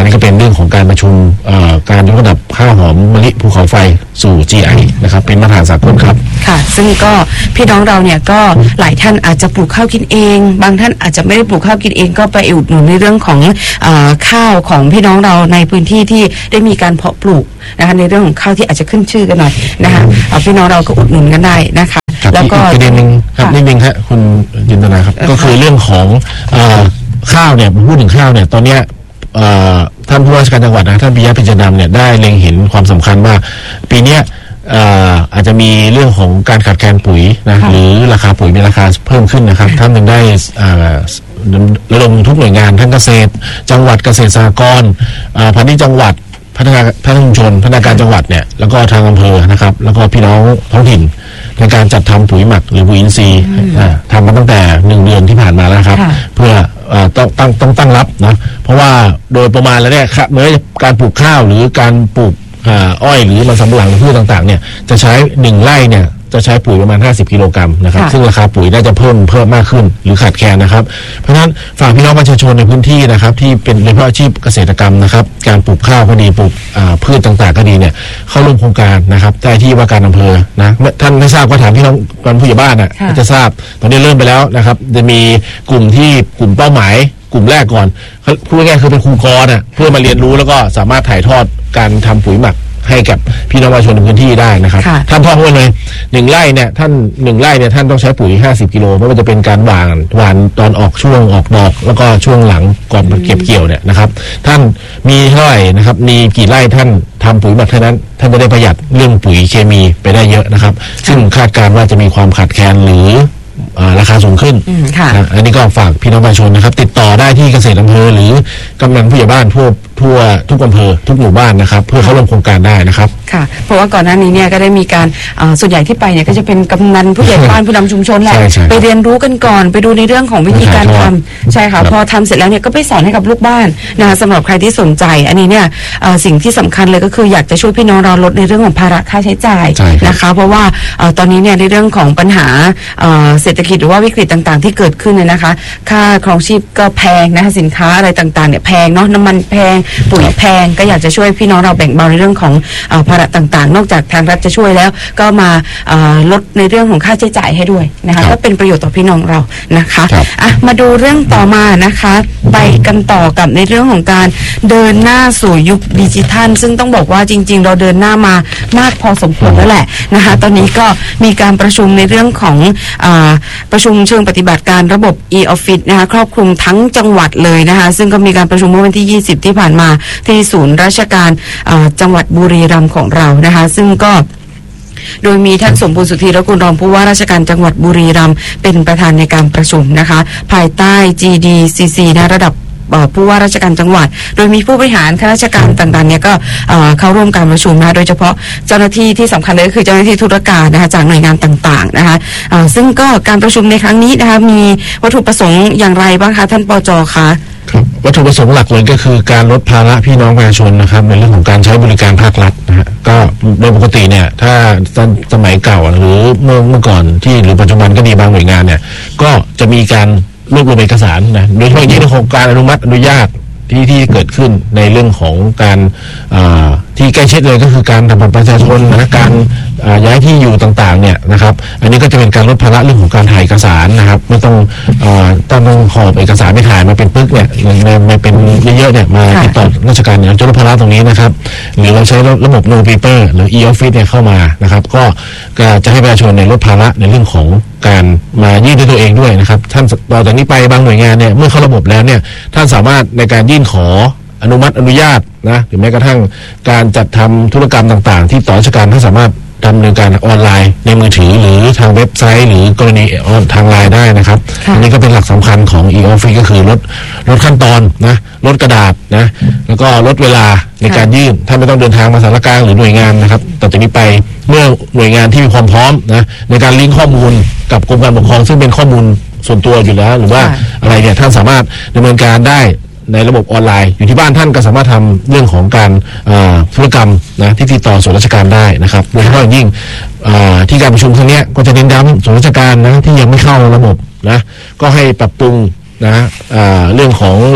นนี้ก็เป็นเรื่องของการประชุมการยกระดับข้าวหอมมะลิภูเขาไฟสู่ GI นะครับเป็นมาตรฐานสากลครับค่ะซึ่งก็พี่น้องเราเนี่ยก็หลายท่านอาจจะปลูกข้าวกินเองบางท่านอาจจะไม่ได้ปลูกข้าวกินเองก็ไปอุดหนุนในเรื่องของข้าวของพี่น้องเราในพื้นที่ที่ได้มีการเพาะปลูกนะคะในเรื่องของข้าวที่อาจจะขึ้นชื่อกันหน่อยนะคะพี่น้องเราก็อุดหนุนกันได้นะคะแล้วก็ประเด็นหนึ่งครับนิดนึงครับคุณจินตนาครับก็คือเรื่องของข้าวเนี่ยพูดถึงข้าวเนี่ยตอนเนี้ยท่านผู้ว่าราชการจังหวัดนะท่านปิยะพิจารณาเนี่ยได้เล็งเห็นความสำคัญว่าปีนี้อาจจะมีเรื่องของการขาดแคลนปุ๋ยนะหรือราคาปุ๋ยมีราคาเพิ่มขึ้นนะครับท่านจึงได้ระดมทุกหน่วยงานทั้งเกษตรจังหวัดเกษตรสหกรณ์พาณิชย์จังหวัดพัฒนาชุมชนพัฒนาการจังหวัดเนี่ยแล้วก็ทางอำเภอนะครับแล้วก็พี่น้องท้องถิ่นในการจัดทำปุ๋ยหมักหรือปุ๋ยอินทรีย์ทำมาตั้งแต่1 เดือนที่ผ่านมาแล้วครับเพื่อต้องตั้งรับนะเพราะว่าโดยประมาณแล้วเนี่ยเมื่อการปลูกข้าวหรือการปลูกอ้อยหรือมันสำปะหลังหรือพืชต่างๆเนี่ยจะใช้1 ไร่เนี่ยจะใช้ปุ๋ยประมาณ50 กิโลกรัมนะครับซึ่งราคาปุ๋ยน่าจะเพิ่มมากขึ้นหรือขาดแคลนนะครับเพราะฉะนั้นฝากพี่น้องประชาชนในพื้นที่นะครับที่เป็นโดยเฉพาะอาชีพเกษตรกรรมนะครับการปลูกข้าวก็ดีปลูกพืชต่างๆก็ดีเนี่ยเข้าร่วมโครงการนะครับได้ที่ว่าการอำเภอนะท่านไม่ทราบก็ถามพี่น้องผู้ใหญ่บ้านจะทราบตอนนี้เริ่มไปแล้วนะครับจะมีกลุ่มเป้าหมายกลุ่มแรกก่อนพูดง่ายๆคือเป็นครูกรเพื่อมาเรียนรู้แล้วก็สามารถถ่ายทอดการทำปุ๋ยหมักให้กับพี่น้องประชาชนในพื้นที่ได้นะครับท่านท่องไว้เลย1 ไร่เนี่ยท่านต้องใช้ปุ๋ย50 กิโลไม่ว่าจะเป็นการหว่านตอนออกช่วงออกดอกแล้วก็ช่วงหลังก่อนเก็บเกี่ยวเนี่ยนะครับท่านมีเท่าไหร่นะครับมีกี่ไร่ท่านทำปุ๋ยหมักเท่านั้นท่านจะได้ประหยัดเรื่องปุ๋ยเคมีไปได้เยอะนะครับซึ่งคาดการณ์ว่าจะมีความขาดแคลนหรือราคาสูงขึ้นอันนี้ก็ฝากพี่น้องประชาชนนะครับติดต่อได้ที่เกษตรอำเภอหรือกำนันผู้ใหญ่บ้านทั่วทุกอำเภอทุกหมู่บ้านนะครับเพื่อเข้าร่วมโครงการได้นะครับค่ะเพราะว่าก่อนหน้านี้เนี่ยก็ได้มีการส่วนใหญ่ที่ไปเนี่ยก็จะเป็นกำนันผู้ใหญ่บ้านผู้นำชุมชนแหละไปเรียนรู้กันก่อนไปดูในเรื่องของวิธีการทำใช่ค่ะพอทำเสร็จแล้วเนี่ยก็ไปสอนให้กับลูกบ้านนะคะสำหรับใครที่สนใจอันนี้เนี่ยสิ่งที่สำคัญเลยก็คืออยากจะช่วยพี่น้องเราลดในเรื่องของภาระค่าใช้จ่ายนะคะเพราะว่าตอนนี้เนี่ยในเรื่องของปัญหาเศรษฐกิจหรือว่าวิกฤตต่างๆที่เกิดขึ้นเนี่ยนะคะค่าครองชีพก็แพงนะคะสินค้าอะไรต่างๆเนี่ยแพงเนาะน้ำมันแพงปุ๋ยแพงก็อยากจะช่วยพี่น้องเราแบ่งเบาในเรื่องของภาระต่างๆนอกจากทางรัฐจะช่วยแล้วก็มาลดในเรื่องของค่าใช้จ่ายให้ด้วยนะคะก็เป็นประโยชน์ต่อพี่น้องเรานะคะมาดูเรื่องต่อมานะคะไปกันต่อกับในเรื่องของการเดินหน้าสู่ยุคดิจิทัลซึ่งต้องบอกว่าจริงๆเราเดินหน้ามามากพอสมควรแล้วแหละนะคะตอนนี้ก็มีการประชุมในเรื่องของประชุมเชิงปฏิบัติการระบบ e-office นะคะครอบคลุมทั้งจังหวัดเลยนะคะซึ่งก็มีการประชุมเมื่อวันที่20ที่ผ่านมาที่ศูนย์ราชการจังหวัดบุรีรัมย์ของเรานะคะซึ่งก็โดยมีท่านสมบูรณ์สุธีรกุลรองผู้ว่าราชการจังหวัดบุรีรัมย์เป็นประธานในการประชุมนะคะภายใต้ GDCC นะระดับผู้ว่าราชการจังหวัดโดยมีผู้บริหารข้าราชการต่างๆเนี่ยก็เข้าร่วมการประชุมนะโดยเฉพาะเจ้าหน้าที่ที่สำคัญเลยก็คือเจ้าหน้าที่ธุรการนะคะจากหน่วยงานต่างๆนะคะซึ่งก็การประชุมในครั้งนี้นะคะมีวัตถุประสงค์อย่างไรบ้างคะท่านปจ.คะครับวัตถุประสงค์หลักเลยก็คือการลดภาระพี่น้องประชาชนนะครับในเรื่องของการใช้บริการภาครัฐนะฮะก็โดยปกติเนี่ยถ้าสมัยเก่าหรือเมื่อก่อนที่หรือปัจจุบันก็ดีบางหน่วยงานเนี่ยก็จะมีการรวบรวมเอกสารนะโดยเฉพาะในเรื่องของการอนุมัติอนุญาตที่เกิดขึ้นในเรื่องของการที่ใกล้ชิดเลยก็คือการทำบัตรประชาชนนะการย้ายที่อยู่ต่างๆเนี่ยนะครับอันนี้ก็จะเป็นการลดภาระเรื่องของการถ่ายเอกสารนะครับไม่ต้องหอบเอกสารไม่ถ่ายมาเป็นปึ๊กเนี่ยมาเป็นเยอะๆเนี่ยมาติดต่อราชการเนี่ยจะลดภาระตรงนี้นะครับหรือเราใช้ระบบ No Paper หรือ e-office เนี่ยเข้ามานะครับก็จะให้ประชาชนในลดภาระในเรื่องของการมายื่นด้วยตัวเองด้วยนะครับท่านต่อจากนี้ไปบางหน่วยงานเนี่ยเมื่อเข้าระบบแล้วเนี่ยท่านสามารถในการยื่นขออนุมัติอนุญาตนะหรือแม้กระทั่งการจัดทำธุรกรรมต่างๆที่ต่อราชการท่านสามารถดำเนินการออนไลน์ในมือถือหรือทางเว็บไซต์หรือกรณีทางไลน์ได้นะครับอันนี้ก็เป็นหลักสำคัญของ e-office ก็คือลดขั้นตอนนะลดกระดาษนะแล้วก็ลดเวลาในการยื่นท่านไม่ต้องเดินทางมาสารกลางหรือหน่วยงานนะครับต่อจากนี้ไปเมื่อหน่วยงานที่มีความพร้อมนะในการลิงก์ข้อมูลกับกรมการปกครองซึ่งเป็นข้อมูลส่วนตัวอยู่แล้วหรือว่าอะไรเนี่ยท่านสามารถดำเนินการได้ในระบบออนไลน์อยู่ที่บ้านท่านก็สามารถทำเรื่องของการธุรกรรมนะที่ติดต่อส่วนราชการได้นะครับโดยเฉพาะอย่างยิ่งที่การประชุมครั้งนี้ก็จะเน้นย้ำส่วนราชการนะที่ยังไม่เข้าระบบนะก็ให้ปรับปรุงนะเรื่องของระบบ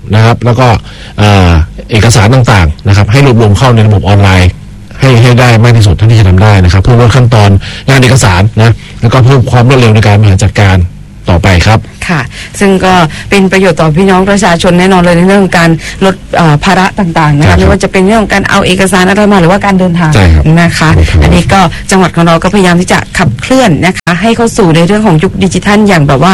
นะครับแล้วก็เอกสารต่างๆนะครับให้รวมเข้าในระบบออนไลน์ให้ได้มากที่สุดเท่าที่จะทำได้นะครับเพื่อลดขั้นตอนงานเอกสารนะแล้วก็เพิ่มความรวดเร็วในการบริหารจัดการต่อไปครับค่ะซึ่งก็เป็นประโยชน์ต่อพี่น้องประชาชนแน่นอนเลยในเรื่องของการลดภาระต่างๆนะคะไม่ว่าจะเป็นเรื่องของการเอาเอกสารอะไรมาหรือว่าการเดินทางนะคะอันนี้ก็จังหวัดของเราก็พยายามที่จะขับเคลื่อนนะคะให้เข้าสู่ในเรื่องของยุคดิจิทัลอย่างแบบว่า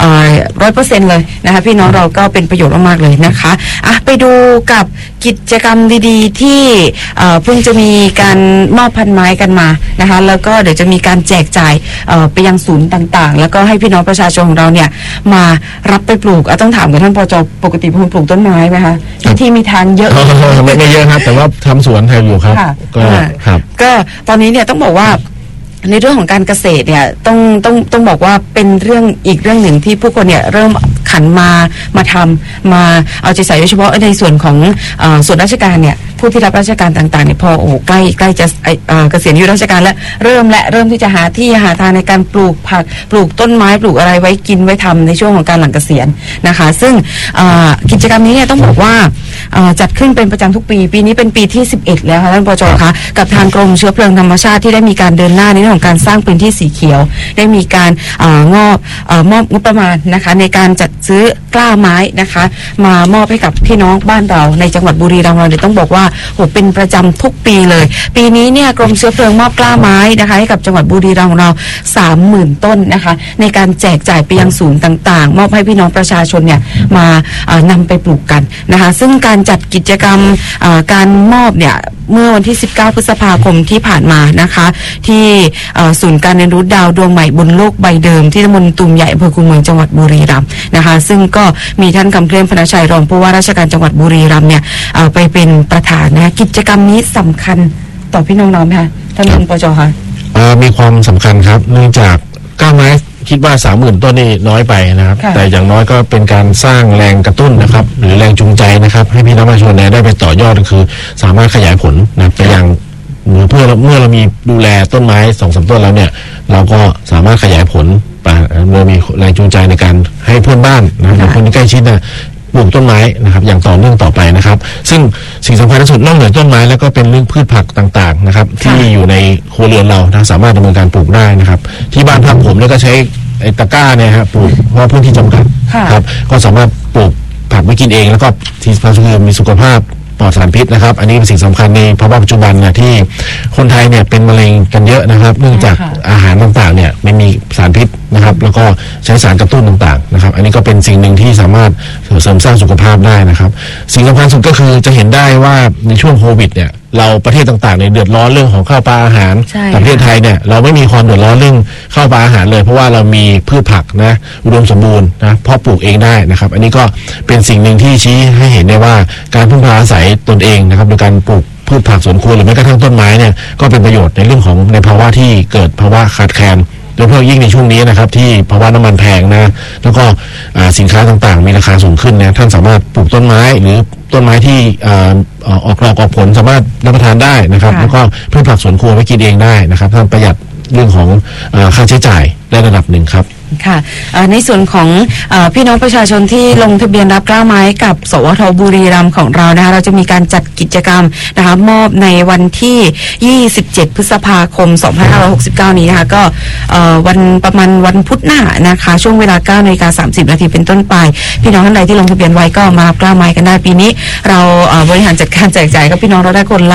100%เลยนะคะพี่น้องเราก็เป็นประโยชน์มากๆเลยนะคะไปดูกับกิจกรรมดีๆที่เพิ่งจะมีการมอบพันไม้กันมานะคะแล้วก็เดี๋ยวจะมีการแจกจ่ายไปยังศูนย์ต่างๆแล้วก็ให้พี่น้องประชาชนของเราเนี่ยมารับไปปลูกต้องถามกับท่านปจ.ปกติเป็นคนปลูกต้นไม้ไหมคะที่มีทางเยอะไม่เยอะครับแต่ว่าทำสวนไทยอยู่ครับก็ตอนนี้เนี่ยต้องบอกว่าในเรื่องของการเกษตรเนี่ยต้องบอกว่าเป็นเรื่องอีกเรื่องหนึ่งที่ผู้คนเนี่ยเริ่มขันมาทำมาเอาใจใส่โดยเฉพาะในส่วนของส่วนราชการเนี่ยผู้ที่รับราชการต่างๆเนี่ยพอใกล้จะเกษียณอายุราชการแล้วเริ่มที่จะหาที่หาทางในการปลูกผักปลูกต้นไม้ปลูกอะไรไว้กินไว้ทำในช่วงของการหลังเกษียณนะคะซึ่งกิจกรรมนี้เนี่ยต้องบอกว่าจัดขึ้นเป็นประจำทุกปีนี้เป็นปีที่11แล้วค่ะท่านปจ.คะกับทางกรมเชื้อเพลิงธรรมชาติที่ได้มีการเดินหน้าในเรื่องของการสร้างพื้นที่สีเขียวได้มีการมอบงบประมาณนะคะในการจัดซื้อกล้าไม้นะคะมามอบให้กับพี่น้องบ้านเราในจังหวัดบุรีรัมย์เราเนี่ยต้องบอกว่าเป็นประจำทุกปีเลยปีนี้เนี่ยกรมเชื้อเพลิงมอบกล้าไม้นะคะให้กับจังหวัดบุรีรัมย์ของเรา 30,000 ต้นนะคะในการแจกจ่ายไปยังศูนย์ต่างๆมอบให้พี่น้องประชาชนเนี่ยมานำไปปลูกกันนะคะซึ่งการจัดกิจกรรมการมอบเนี่ยเมื่อวันที่19พฤษภาคมที่ผ่านมานะคะที่ศูนย์การเรียนรู้ดาวดวงใหม่บนโลกใบเดิมที่ตำบลตุ่มใหญ่อำเภอคูเมืองจังหวัดบุรีรัมย์นะคะซึ่งก็มีท่านคำเคลื่อนพนชัยรองผู้ว่าราชการจังหวัดบุรีรัมย์เนี่ยไปเป็นประธานนะกิจกรรมนี้สำคัญต่อพี่น้องๆไหมคะท่านปจ.คะมีความสำคัญครับเนื่องจากกล้าไม้คิดว่า 30,000 ต้นนี่น้อยไปนะครับแต่อย่างน้อยก็เป็นการสร้างแรงกระตุ้นนะครับหรือแรงจูงใจนะครับให้พี่น้องประชาชนได้ไปต่อยอดก็คือสามารถขยายผลนะไปยังเมื่อเรามีดูแลต้นไม้ 2-3 ต้นแล้วเนี่ยเราก็สามารถขยายผลเมื่อมีแรงจูงใจในการให้เพื่อนบ้านนะคนที่ใกล้ชิดนะปลูกต้นไม้นะครับอย่างต่อเนื่องต่อไปนะครับซึ่งสิ่งสำคัญที่สุดนอกเหนือต้นไม้แล้วก็เป็นเรื่องพืชผักต่างๆนะครับที่อยู่ในครัวเรือนเรานะสามารถดำเนินการปลูกได้นะครับที่บ้านพักผมเนี่ยก็ใช้ตะกร้าเนี่ยครับปลูกเพราะพื้นที่จำกัดครับก็สามารถปลูกผักไว้กินเองแล้วก็ที่สำคัญคือมีสุขภาพปลอดสารพิษนะครับอันนี้เป็นสิ่งสำคัญในภาวะปัจจุบันนะที่คนไทยเนี่ยเป็นมะเร็งกันเยอะนะครับเนื่องจากอาหารต่างๆเนี่ยไม่มีสารพิษนะครับแล้วก็ใช้สารกระตุ้นต่างๆนะครับอันนี้ก็เป็นสิ่งหนึ่งที่สามารถเสริมสร้างสุขภาพได้นะครับสิ่งสำคัญสุดก็คือจะเห็นได้ว่าในช่วงโควิดเนี่ยเราประเทศต่างๆเนี่ยเดือดร้อนเรื่องของข้าวปลาอาหารแต่ประเทศไทยเนี่ยเราไม่มีความเดือดร้อนเรื่องข้าวปลาอาหารเลยเพราะว่าเรามีพืชผักนะอุดมสมบูรณ์นะเพาะปลูกเองได้นะครับอันนี้ก็เป็นสิ่งหนึ่งที่ชี้ให้เห็นได้ว่าการพึ่งพาอาศัยตนเองนะครับโดยการปลูกพืชผักสวนครัวหรือแม้กระทั่งต้นไม้เนี่ยก็เป็นประโยชน์ในเรื่องของในภาวะที่เกิดภาวะขาดแคลนโดยเฉพาะยิ่งในช่วงนี้นะครับที่ภาวะน้ำมันแพงนะแล้วก็สินค้าต่างๆมีราคาสูงขึ้นนะท่านสามารถปลูกต้นไม้หรือต้นไม้ที่ออกดอกออกผลสามารถรับประทานได้นะครับแล้วก็พืชผักสวนครัวไว้กินเองได้นะครับท่านประหยัดเรื่องของค่าใช้จ่ายได้ระดับหนึ่งครับค่ะในส่วนของพี่น้องประชาชนที่ลงทะเบียนรับกล้าไม้กับสวท.บุรีรัมย์ของเรานะคะเราจะมีการจัดกิจกรรมนะคะมอบในวันที่27พฤษภาคม2569นี้นะคะก็วันประมาณวันพุธหน้านะคะช่วงเวลา 9:30 น.เป็นต้นไปพี่น้องท่านใดที่ลงทะเบียนไว้ก็มารับกล้าไม้กันได้ปีนี้เราบริหารจัดการแจกจ่ายกับพี่น้องเราได้คนละ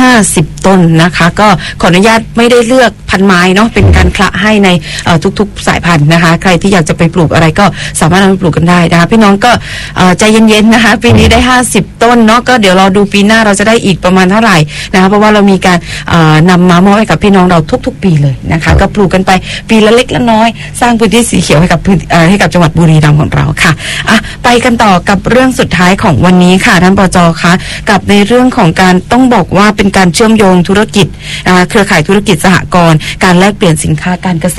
50ต้นนะคะก็ขออนุญาตไม่ได้เลือกพันไม้เนาะเป็นการคละให้ในทุกๆสายพันธุ์นะคะใครที่อยากจะไปปลูกอะไรก็สามารถนำไปปลูกกันได้นะคะพี่น้องก็ใจเย็นๆนะคะปีนี้ได้50ต้นเนาะก็เดี๋ยวเราดูปีหน้าเราจะได้อีกประมาณเท่าไหร่นะคะเพราะว่าเรามีการนำมามอบให้กับพี่น้องเราทุกๆปีเลยนะคะก็ปลูกกันไปปีละเล็กละน้อยสร้างพื้นที่สีเขียวให้กับจังหวัดบุรีรัมย์ของเราค่ะไปกันต่อกับเรื่องสุดท้ายของวันนี้ค่ะท่านปจ.คะกับในเรื่องของการต้องบอกว่าเป็นการเชื่อมโยงธุรกิจเครือข่ายธุรกิจสหกรณ์การแลกเปลี่ยนสินค้าการเกษตร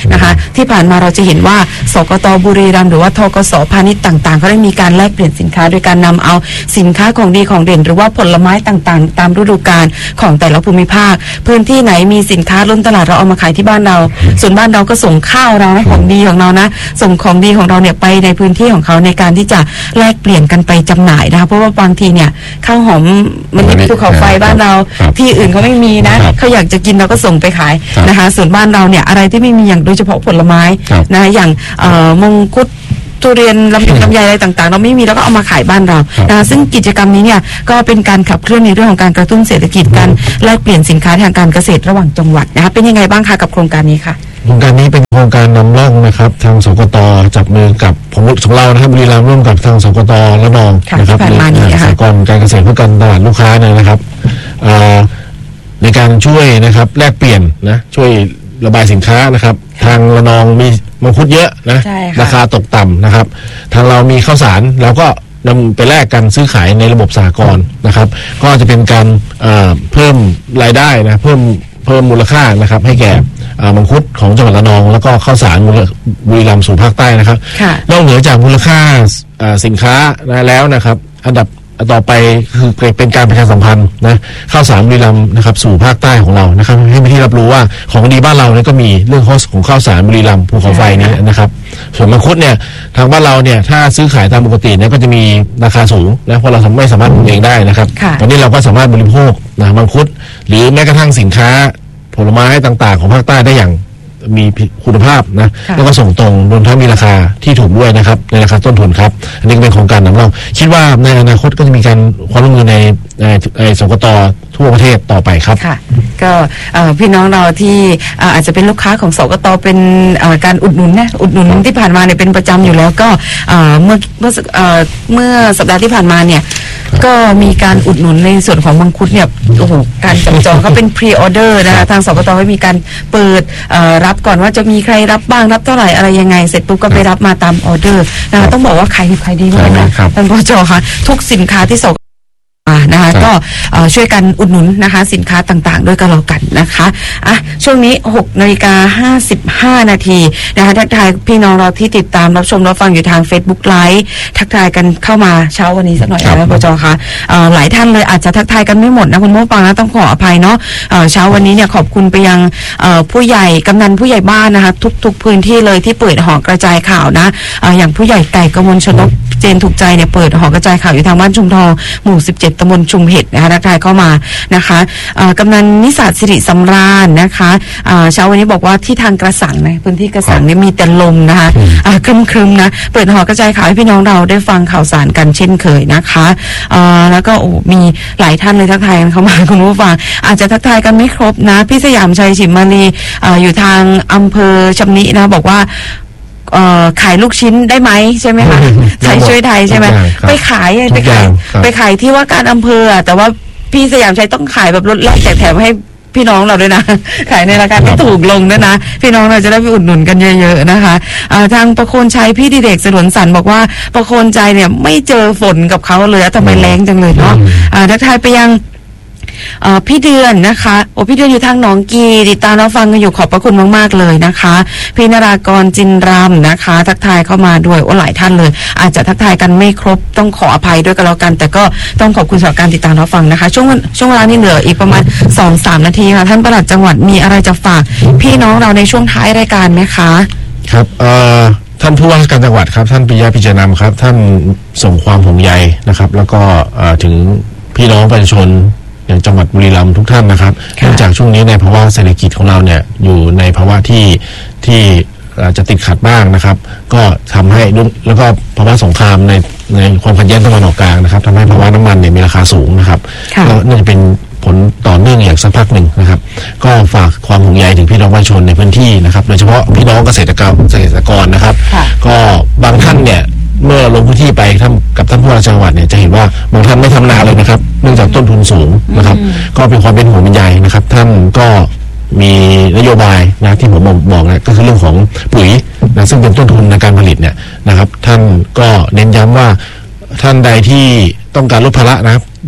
นะคะที่ผ่านมาเราจะเห็นว่าสกต.บุรีรัมย์หรือว่าธกส.พาณิชย์ต่างๆเขาได้มีการแลกเปลี่ยนสินค้าโดยการนำเอาสินค้าของดีของเด่นหรือว่าผลไม้ต่างๆตามฤดูกาลของแต่ละภูมิภาคพื้นที่ไหนมีสินค้าล้นตลาดเราเอามาขายที่บ้านเราส่วนบ้านเราก็ส่งข้าวเราของดีของเรานะส่งของดีของเราเนี่ยไปในพื้นที่ของเขาในการที่จะแลกเปลี่ยนกันไปจำหน่ายนะคะเพราะว่าบางทีเนี่ยข้าวหอมมันมีภูเขาไฟบ้านเราที่อื่นเขาไม่มีนะเขาอยากจะกินเราก็ส่งไปขายนะคะส่วนบ้านเราเนี่ยอะไรที่ไม่มีอย่างโดยเฉพาะผลไม้นะอย่างมังคุดทุเรียนลำไยอะไรต่างๆเราไม่มีแล้วก็เอามาขายบ้านเรานะคะซึ่งกิจกรรมนี้เนี่ยก็เป็นการขับเคลื่อนในเรื่องของการกระตุ้นเศรษฐกิจการแลกเปลี่ยนสินค้าทางการเกษตรระหว่างจังหวัดนะคะเป็นยังไงบ้างคะกับโครงการนี้ค่ะโครงการนี้เป็นโครงการนำร่องนะครับทางสกต.จับมือกับของเรานะครับบุรีรัมย์ร่วมกับทางสกต.ระนองนะครับสหกรณ์การเกษตรเพื่อการตลาดลูกค้าเนี่ยนะครับในการช่วยนะครับแลกเปลี่ยนนะช่วยระบายสินค้านะครับทางระนองมีมังคุดเยอะนะราคาตกต่ำนะครับทางเรามีข้าวสารแล้วก็นำไปแลกกันซื้อขายในระบบสหกรณ์นะครับก็จะเป็นการเพิ่มรายได้นะเพิ่มมูลค่านะครับให้แก่มังคุดของจังหวัดระนองแล้วก็ข้าวสารบุรีรัมย์สู่ภาคใต้นะครับนอกเหนือจากมูลค่าสินค้าแล้วนะครับอันดับต่อไปคือเป็นการประชาสัมพันธ์นะข้าวสารบุรีรัมย์นะครับสู่ภาคใต้ของเรานะครับให้เป็นที่รับรู้ว่าของดีบ้านเราเนี่ยก็มีเรื่องของข้าวสารบุรีรัมย์ภูเขาไฟนี้นะครับส่วนมังคุดเนี่ยทางบ้านเราเนี่ยถ้าซื้อขายตามปกติเนี่ยก็จะมีราคาสูงนะเพราะเราไม่สามารถปลูกเองได้นะครับตอนนี้เราก็สามารถบริโภคนะมังคุดหรือแม้กระทั่งสินค้าผลไม้ต่างๆของภาคใต้ได้อย่างมีคุณภาพนะแล้วก็ส่งตรงรวมทั้งมีราคาที่ถูกด้วยนะครับในราคาต้นทุนครับอันนี้เป็นโครงการนำร่องคิดว่าในอนาคตก็จะมีการความร่วมมือในสกต.ทั่วประเทศต่อไปครับค่ะก็พี่น้องเราที่อาจจะเป็นลูกค้าของสกต.เป็นการอุดหนุนนะอุดหนุนที่ผ่านมาเนี่ยเป็นประจำอยู่แล้วก็เมื่อสัปดาห์ที่ผ่านมาเนี่ยก็มีการอุดหนุนในส่วนของมังคุดเนี่ยโอ้โหการจับจองก็เป็นพรีออเดอร์นะคะทางสกต.ให้มีการเปิดรับก่อนว่าจะมีใครรับบ้างรับเท่าไหร่อะไรยังไงเสร็จปุ๊บก็ไปรับมาตามออเดอร์นะคะต้องบอกว่าขายดีมากนะท่านผอ.คะทุกสินค้าที่สกนะคะก็ช่วยกันอุดหนุนนะคะสินค้าต่างๆด้วยกันแล้วกันนะคะช่วงนี้ 6:55 นาทีนะคะทักทายพี่น้องเราที่ติดตามรับชมรับฟังอยู่ทาง Facebook Live ทักทายกันเข้ามาเช้าวันนี้สักหน่อยนะปจ.คะหลายท่านเลยอาจจะทักทายกันไม่หมดนะคุณผู้ฟังนะต้องขออภัยเนาะเช้าวันนี้เนี่ยขอบคุณไปยังผู้ใหญ่กำนันผู้ใหญ่บ้านนะคะทุกพื้นที่เลยที่เปิดหอกระจายข่าวนะอย่างผู้ใหญ่ไก่กมลชนกเจนถูกใจเนี่ยเปิดหอกระจายข่าวอยู่ทางบ้านชุมทองหมู่ 17ตำบลชุมเห็ดนะคะทักทายเข้ามานะคะกำนันนิสาสิริสำราญนะคะเช้าวันนี้บอกว่าที่ทางกระสังนะพื้นที่กระสังเนี่ยมีแต่ลมนะคะครึมๆนะเปิดหอกระจายข่าวให้พี่น้องเราได้ฟังข่าวสารกันเช่นเคยนะคะแล้วก็มีหลายท่านเลยทักทายกันเข้ามาคุณผู้ฟังอาจจะทักทายกันไม่ครบนะพี่สยามชัยฉิมมาลีอยู่ทางอำเภอชำนินะบอกว่าขายลูกชิ้นได้ไหมใช่ไหมคะไทยช่วยไทยใช่ไหมไปขายที่ว่าการอำเภอแต่ว่าพี่สยามชัยต้องขายแบบลดแลกแจกแถมให้พี่น้องเราด้วยนะขายในราคาที่ถูกลงด้วยนะพี่น้องเราจะได้ไปอุดหนุนกันเยอะๆนะคะทางประโคนชัยพี่ดิเรกสนวนสันบอกว่าประโคนชัยเนี่ยไม่เจอฝนกับเขาเลยทำไมแรงจังเลยเนาะทักทายไปยังพี่เดือนนะคะพี่เดือนอยู่ทางหนองกีติดตามรับฟังกันอยู่ขอบพระคุณมากๆเลยนะคะพี่นรากรจินรำนะคะทักทายเข้ามาด้วยหลายท่านเลยอาจจะทักทายกันไม่ครบต้องขออภัยด้วยกันแล้วกันแต่ก็ต้องขอบคุณสำหรับการติดตามรับฟังนะคะช่วงเวลานี้เหลืออีกประมาณ 2-3 นาทีค่ะท่านปลัดจังหวัดมีอะไรจะฝากพี่น้องเราในช่วงท้ายรายการไหมคะครับท่านผู้ว่าราชการจังหวัดครับท่านปิยะพิจารณำครับท่านส่งความห่วงใยนะครับแล้วก็ถึงพี่น้องประชาชนอย่างจังหวัดบุรีรัมย์ทุกท่านนะครับเนื่องจากช่วงนี้ในภาวะเศรษฐกิจของเราเนี่ยอยู่ในภาวะที่จะติดขัดบ้างนะครับก็ทำให้แล้วก็ภาวะสงครามในความขัดแย้งตะวันออกกลางนะครับทำให้ภาวะน้ำมันเนี่ยมีราคาสูงนะครับก็น่าจะเป็นผลต่อเนื่องอย่างสักพักหนึ่งนะครับก็ฝากความห่วงใยถึงพี่น้องประชาชนในพื้นที่นะครับโดยเฉพาะพี่น้องเกษตรกรนะครับก็บางท่านเนี่ยเมื่อลงพื้นที่ไปกับท่านผู้ว่าจังหวัดเนี่ยจะเห็นว่าบางท่านไม่ทำนาเลยนะครับเนื่องจากต้นทุนสูงนะครับก็เป็นความเป็นห่วงเป็นใยนะครับท่านก็มีนโยบายนะที่ผมบอกนะก็คือเรื่องของปุ๋ยนะซึ่งเป็นต้นทุนในการผลิตเนี่ยนะครับท่านก็เน้นย้ำว่าท่านใดที่ต้องการลดภาระนะครับ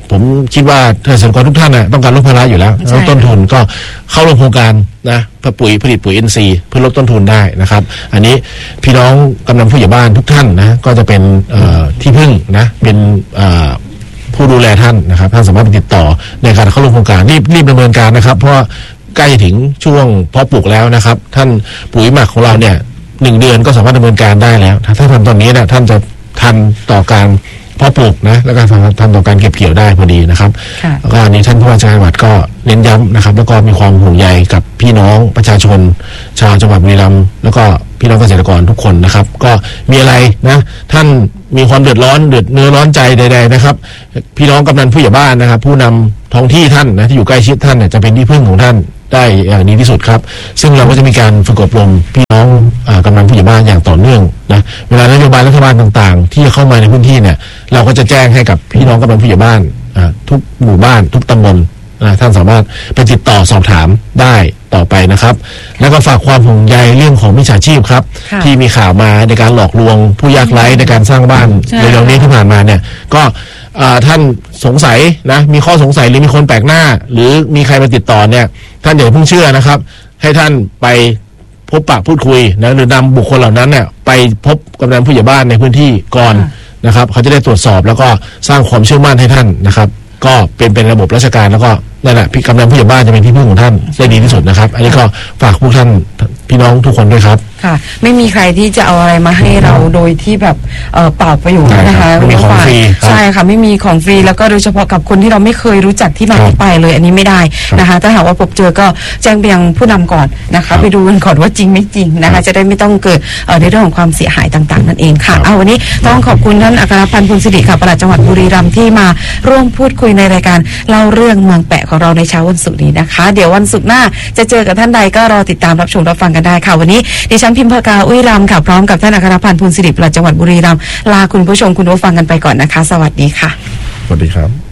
ผมคิดว่าเกษตรกรทุกท่านต้องการลดภาระอยู่แล้วลดต้นทุนก็เข้าร่วมโครงการนะปุ๋ยผลิตปุ๋ย NC เพื่อลดต้นทุนได้นะครับอันนี้พี่น้องกำนันผู้ใหญ่บ้านทุกท่านนะก็จะเป็นที่พึ่งนะเป็นผู้ดูแลท่านนะครับท่านสามารถติดต่อในการเข้าร่วมโครงการรีบดำเนินการนะครับเพราะใกล้ถึงช่วงเพาะปลูกแล้วนะครับท่านปุ๋ยหมักของเราเนี่ย1 เดือนก็สามารถดำเนินการได้แล้วถ้าทำตอนนี้นะท่านจะทันต่อการเพาะปลูกนะแล้วก็ทันต่อการเก็บเกี่ยวได้พอดีนะครับแล้วก็อันนี้ท่านผู้ว่าราชการจังหวัดก็เน้นย้ำนะครับแล้วก็มีความห่วงใยกับพี่น้องประชาชนชาวจังหวัดบุรีรัมย์แล้วก็พี่น้องเกษตรกรทุกคนนะครับก็มีอะไรนะท่านมีความเดือดร้อนเนื้อร้อนใจใดๆนะครับพี่น้องกำนันผู้ใหญ่บ้านนะครับผู้นำท้องที่ท่านนะที่อยู่ใกล้ชิดท่านเนี่ยจะเป็นที่พึ่งของท่านได้อย่างดีที่สุดครับซึ่งเราก็จะมีการฝึกอบรมพี่น้องกำนันผู้ใหญ่บ้านอย่างต่อเนื่องนะเวลานโยบายรัฐบาลต่างๆที่จะเข้ามาในพื้นที่เนี่ยเราก็จะแจ้งให้กับพี่น้องกำนันผู้ใหญ่บ้านทุกหมู่บ้านทุกตำบลท่านสามารถไปติดต่อสอบถามได้ต่อไปนะครับแล้วก็ฝากความห่วงใยเรื่องของมิจฉาชีพครับที่มีข่าวมาในการหลอกลวงผู้ยากไร้ในการสร้างบ้านในเรื่องนี้ที่ผ่านมาเนี่ยก็ท่านสงสัยนะมีข้อสงสัยหรือมีคนแปลกหน้าหรือมีใครมาติดต่อเนี่ยท่านอย่าเพิ่งเชื่อนะครับให้ท่านไปพบปะพูดคุยนะหรือนำบุคคลเหล่านั้นเนี่ยไปพบกำนันผู้ใหญ่บ้านในพื้นที่ก่อนนะครับเขาจะได้ตรวจสอบแล้วก็สร้างความเชื่อมั่นให้ท่านนะครับก็เป็นระบบราชการแล้วก็นั่นแหละพี่กำนันผู้ใหญ่บ้านจะเป็นที่พึ่งของท่านได้ดีที่สุดนะครับอันนี้ก็ฝากพวกท่านพี่น้องทุกคนด้วยครับค่ะไม่มีใครที่จะเอาอะไรมาให้เราโดยที่แบบเปล่าประโยชน์นะคะไม่มีของฟรีใช่ค่ะไม่มีของฟรีแล้วก็โดยเฉพาะกับคนที่เราไม่เคยรู้จักที่มาที่ไปเลยอันนี้ไม่ได้นะคะถ้าหากว่าพบเจอก็แจ้งไปยังผู้นำก่อนนะคะไปดูกันก่อนว่าจริงไม่จริงนะคะจะได้ไม่ต้องเกิดในเรื่องของความเสียหายต่างๆนั่นเองค่ะวันนี้ต้องขอบคุณท่านอัครพันธ์พูนสิริค่ะปลัดจังหวัดบุรีรัมย์ที่มาร่วมพูดคุยในรายการเล่าเรื่องเมืองแปะของเราในเช้าวันศุกร์นี้นะคะเดี๋ยววันศุกร์หน้าจะเจอกับท่านใดก็รอติดตามรับชมรับฟังกันได้ค่ะวันนี้ดิฉันพิมพากาอุ้ยรำค่ะพร้อมกับท่านอัครพันธ์พูนสิริปลัดจังหวัดบุรีรัมย์ลาคุณผู้ชมคุณผู้ฟังกันไปก่อนนะคะสวัสดีค่ะสวัสดีครับ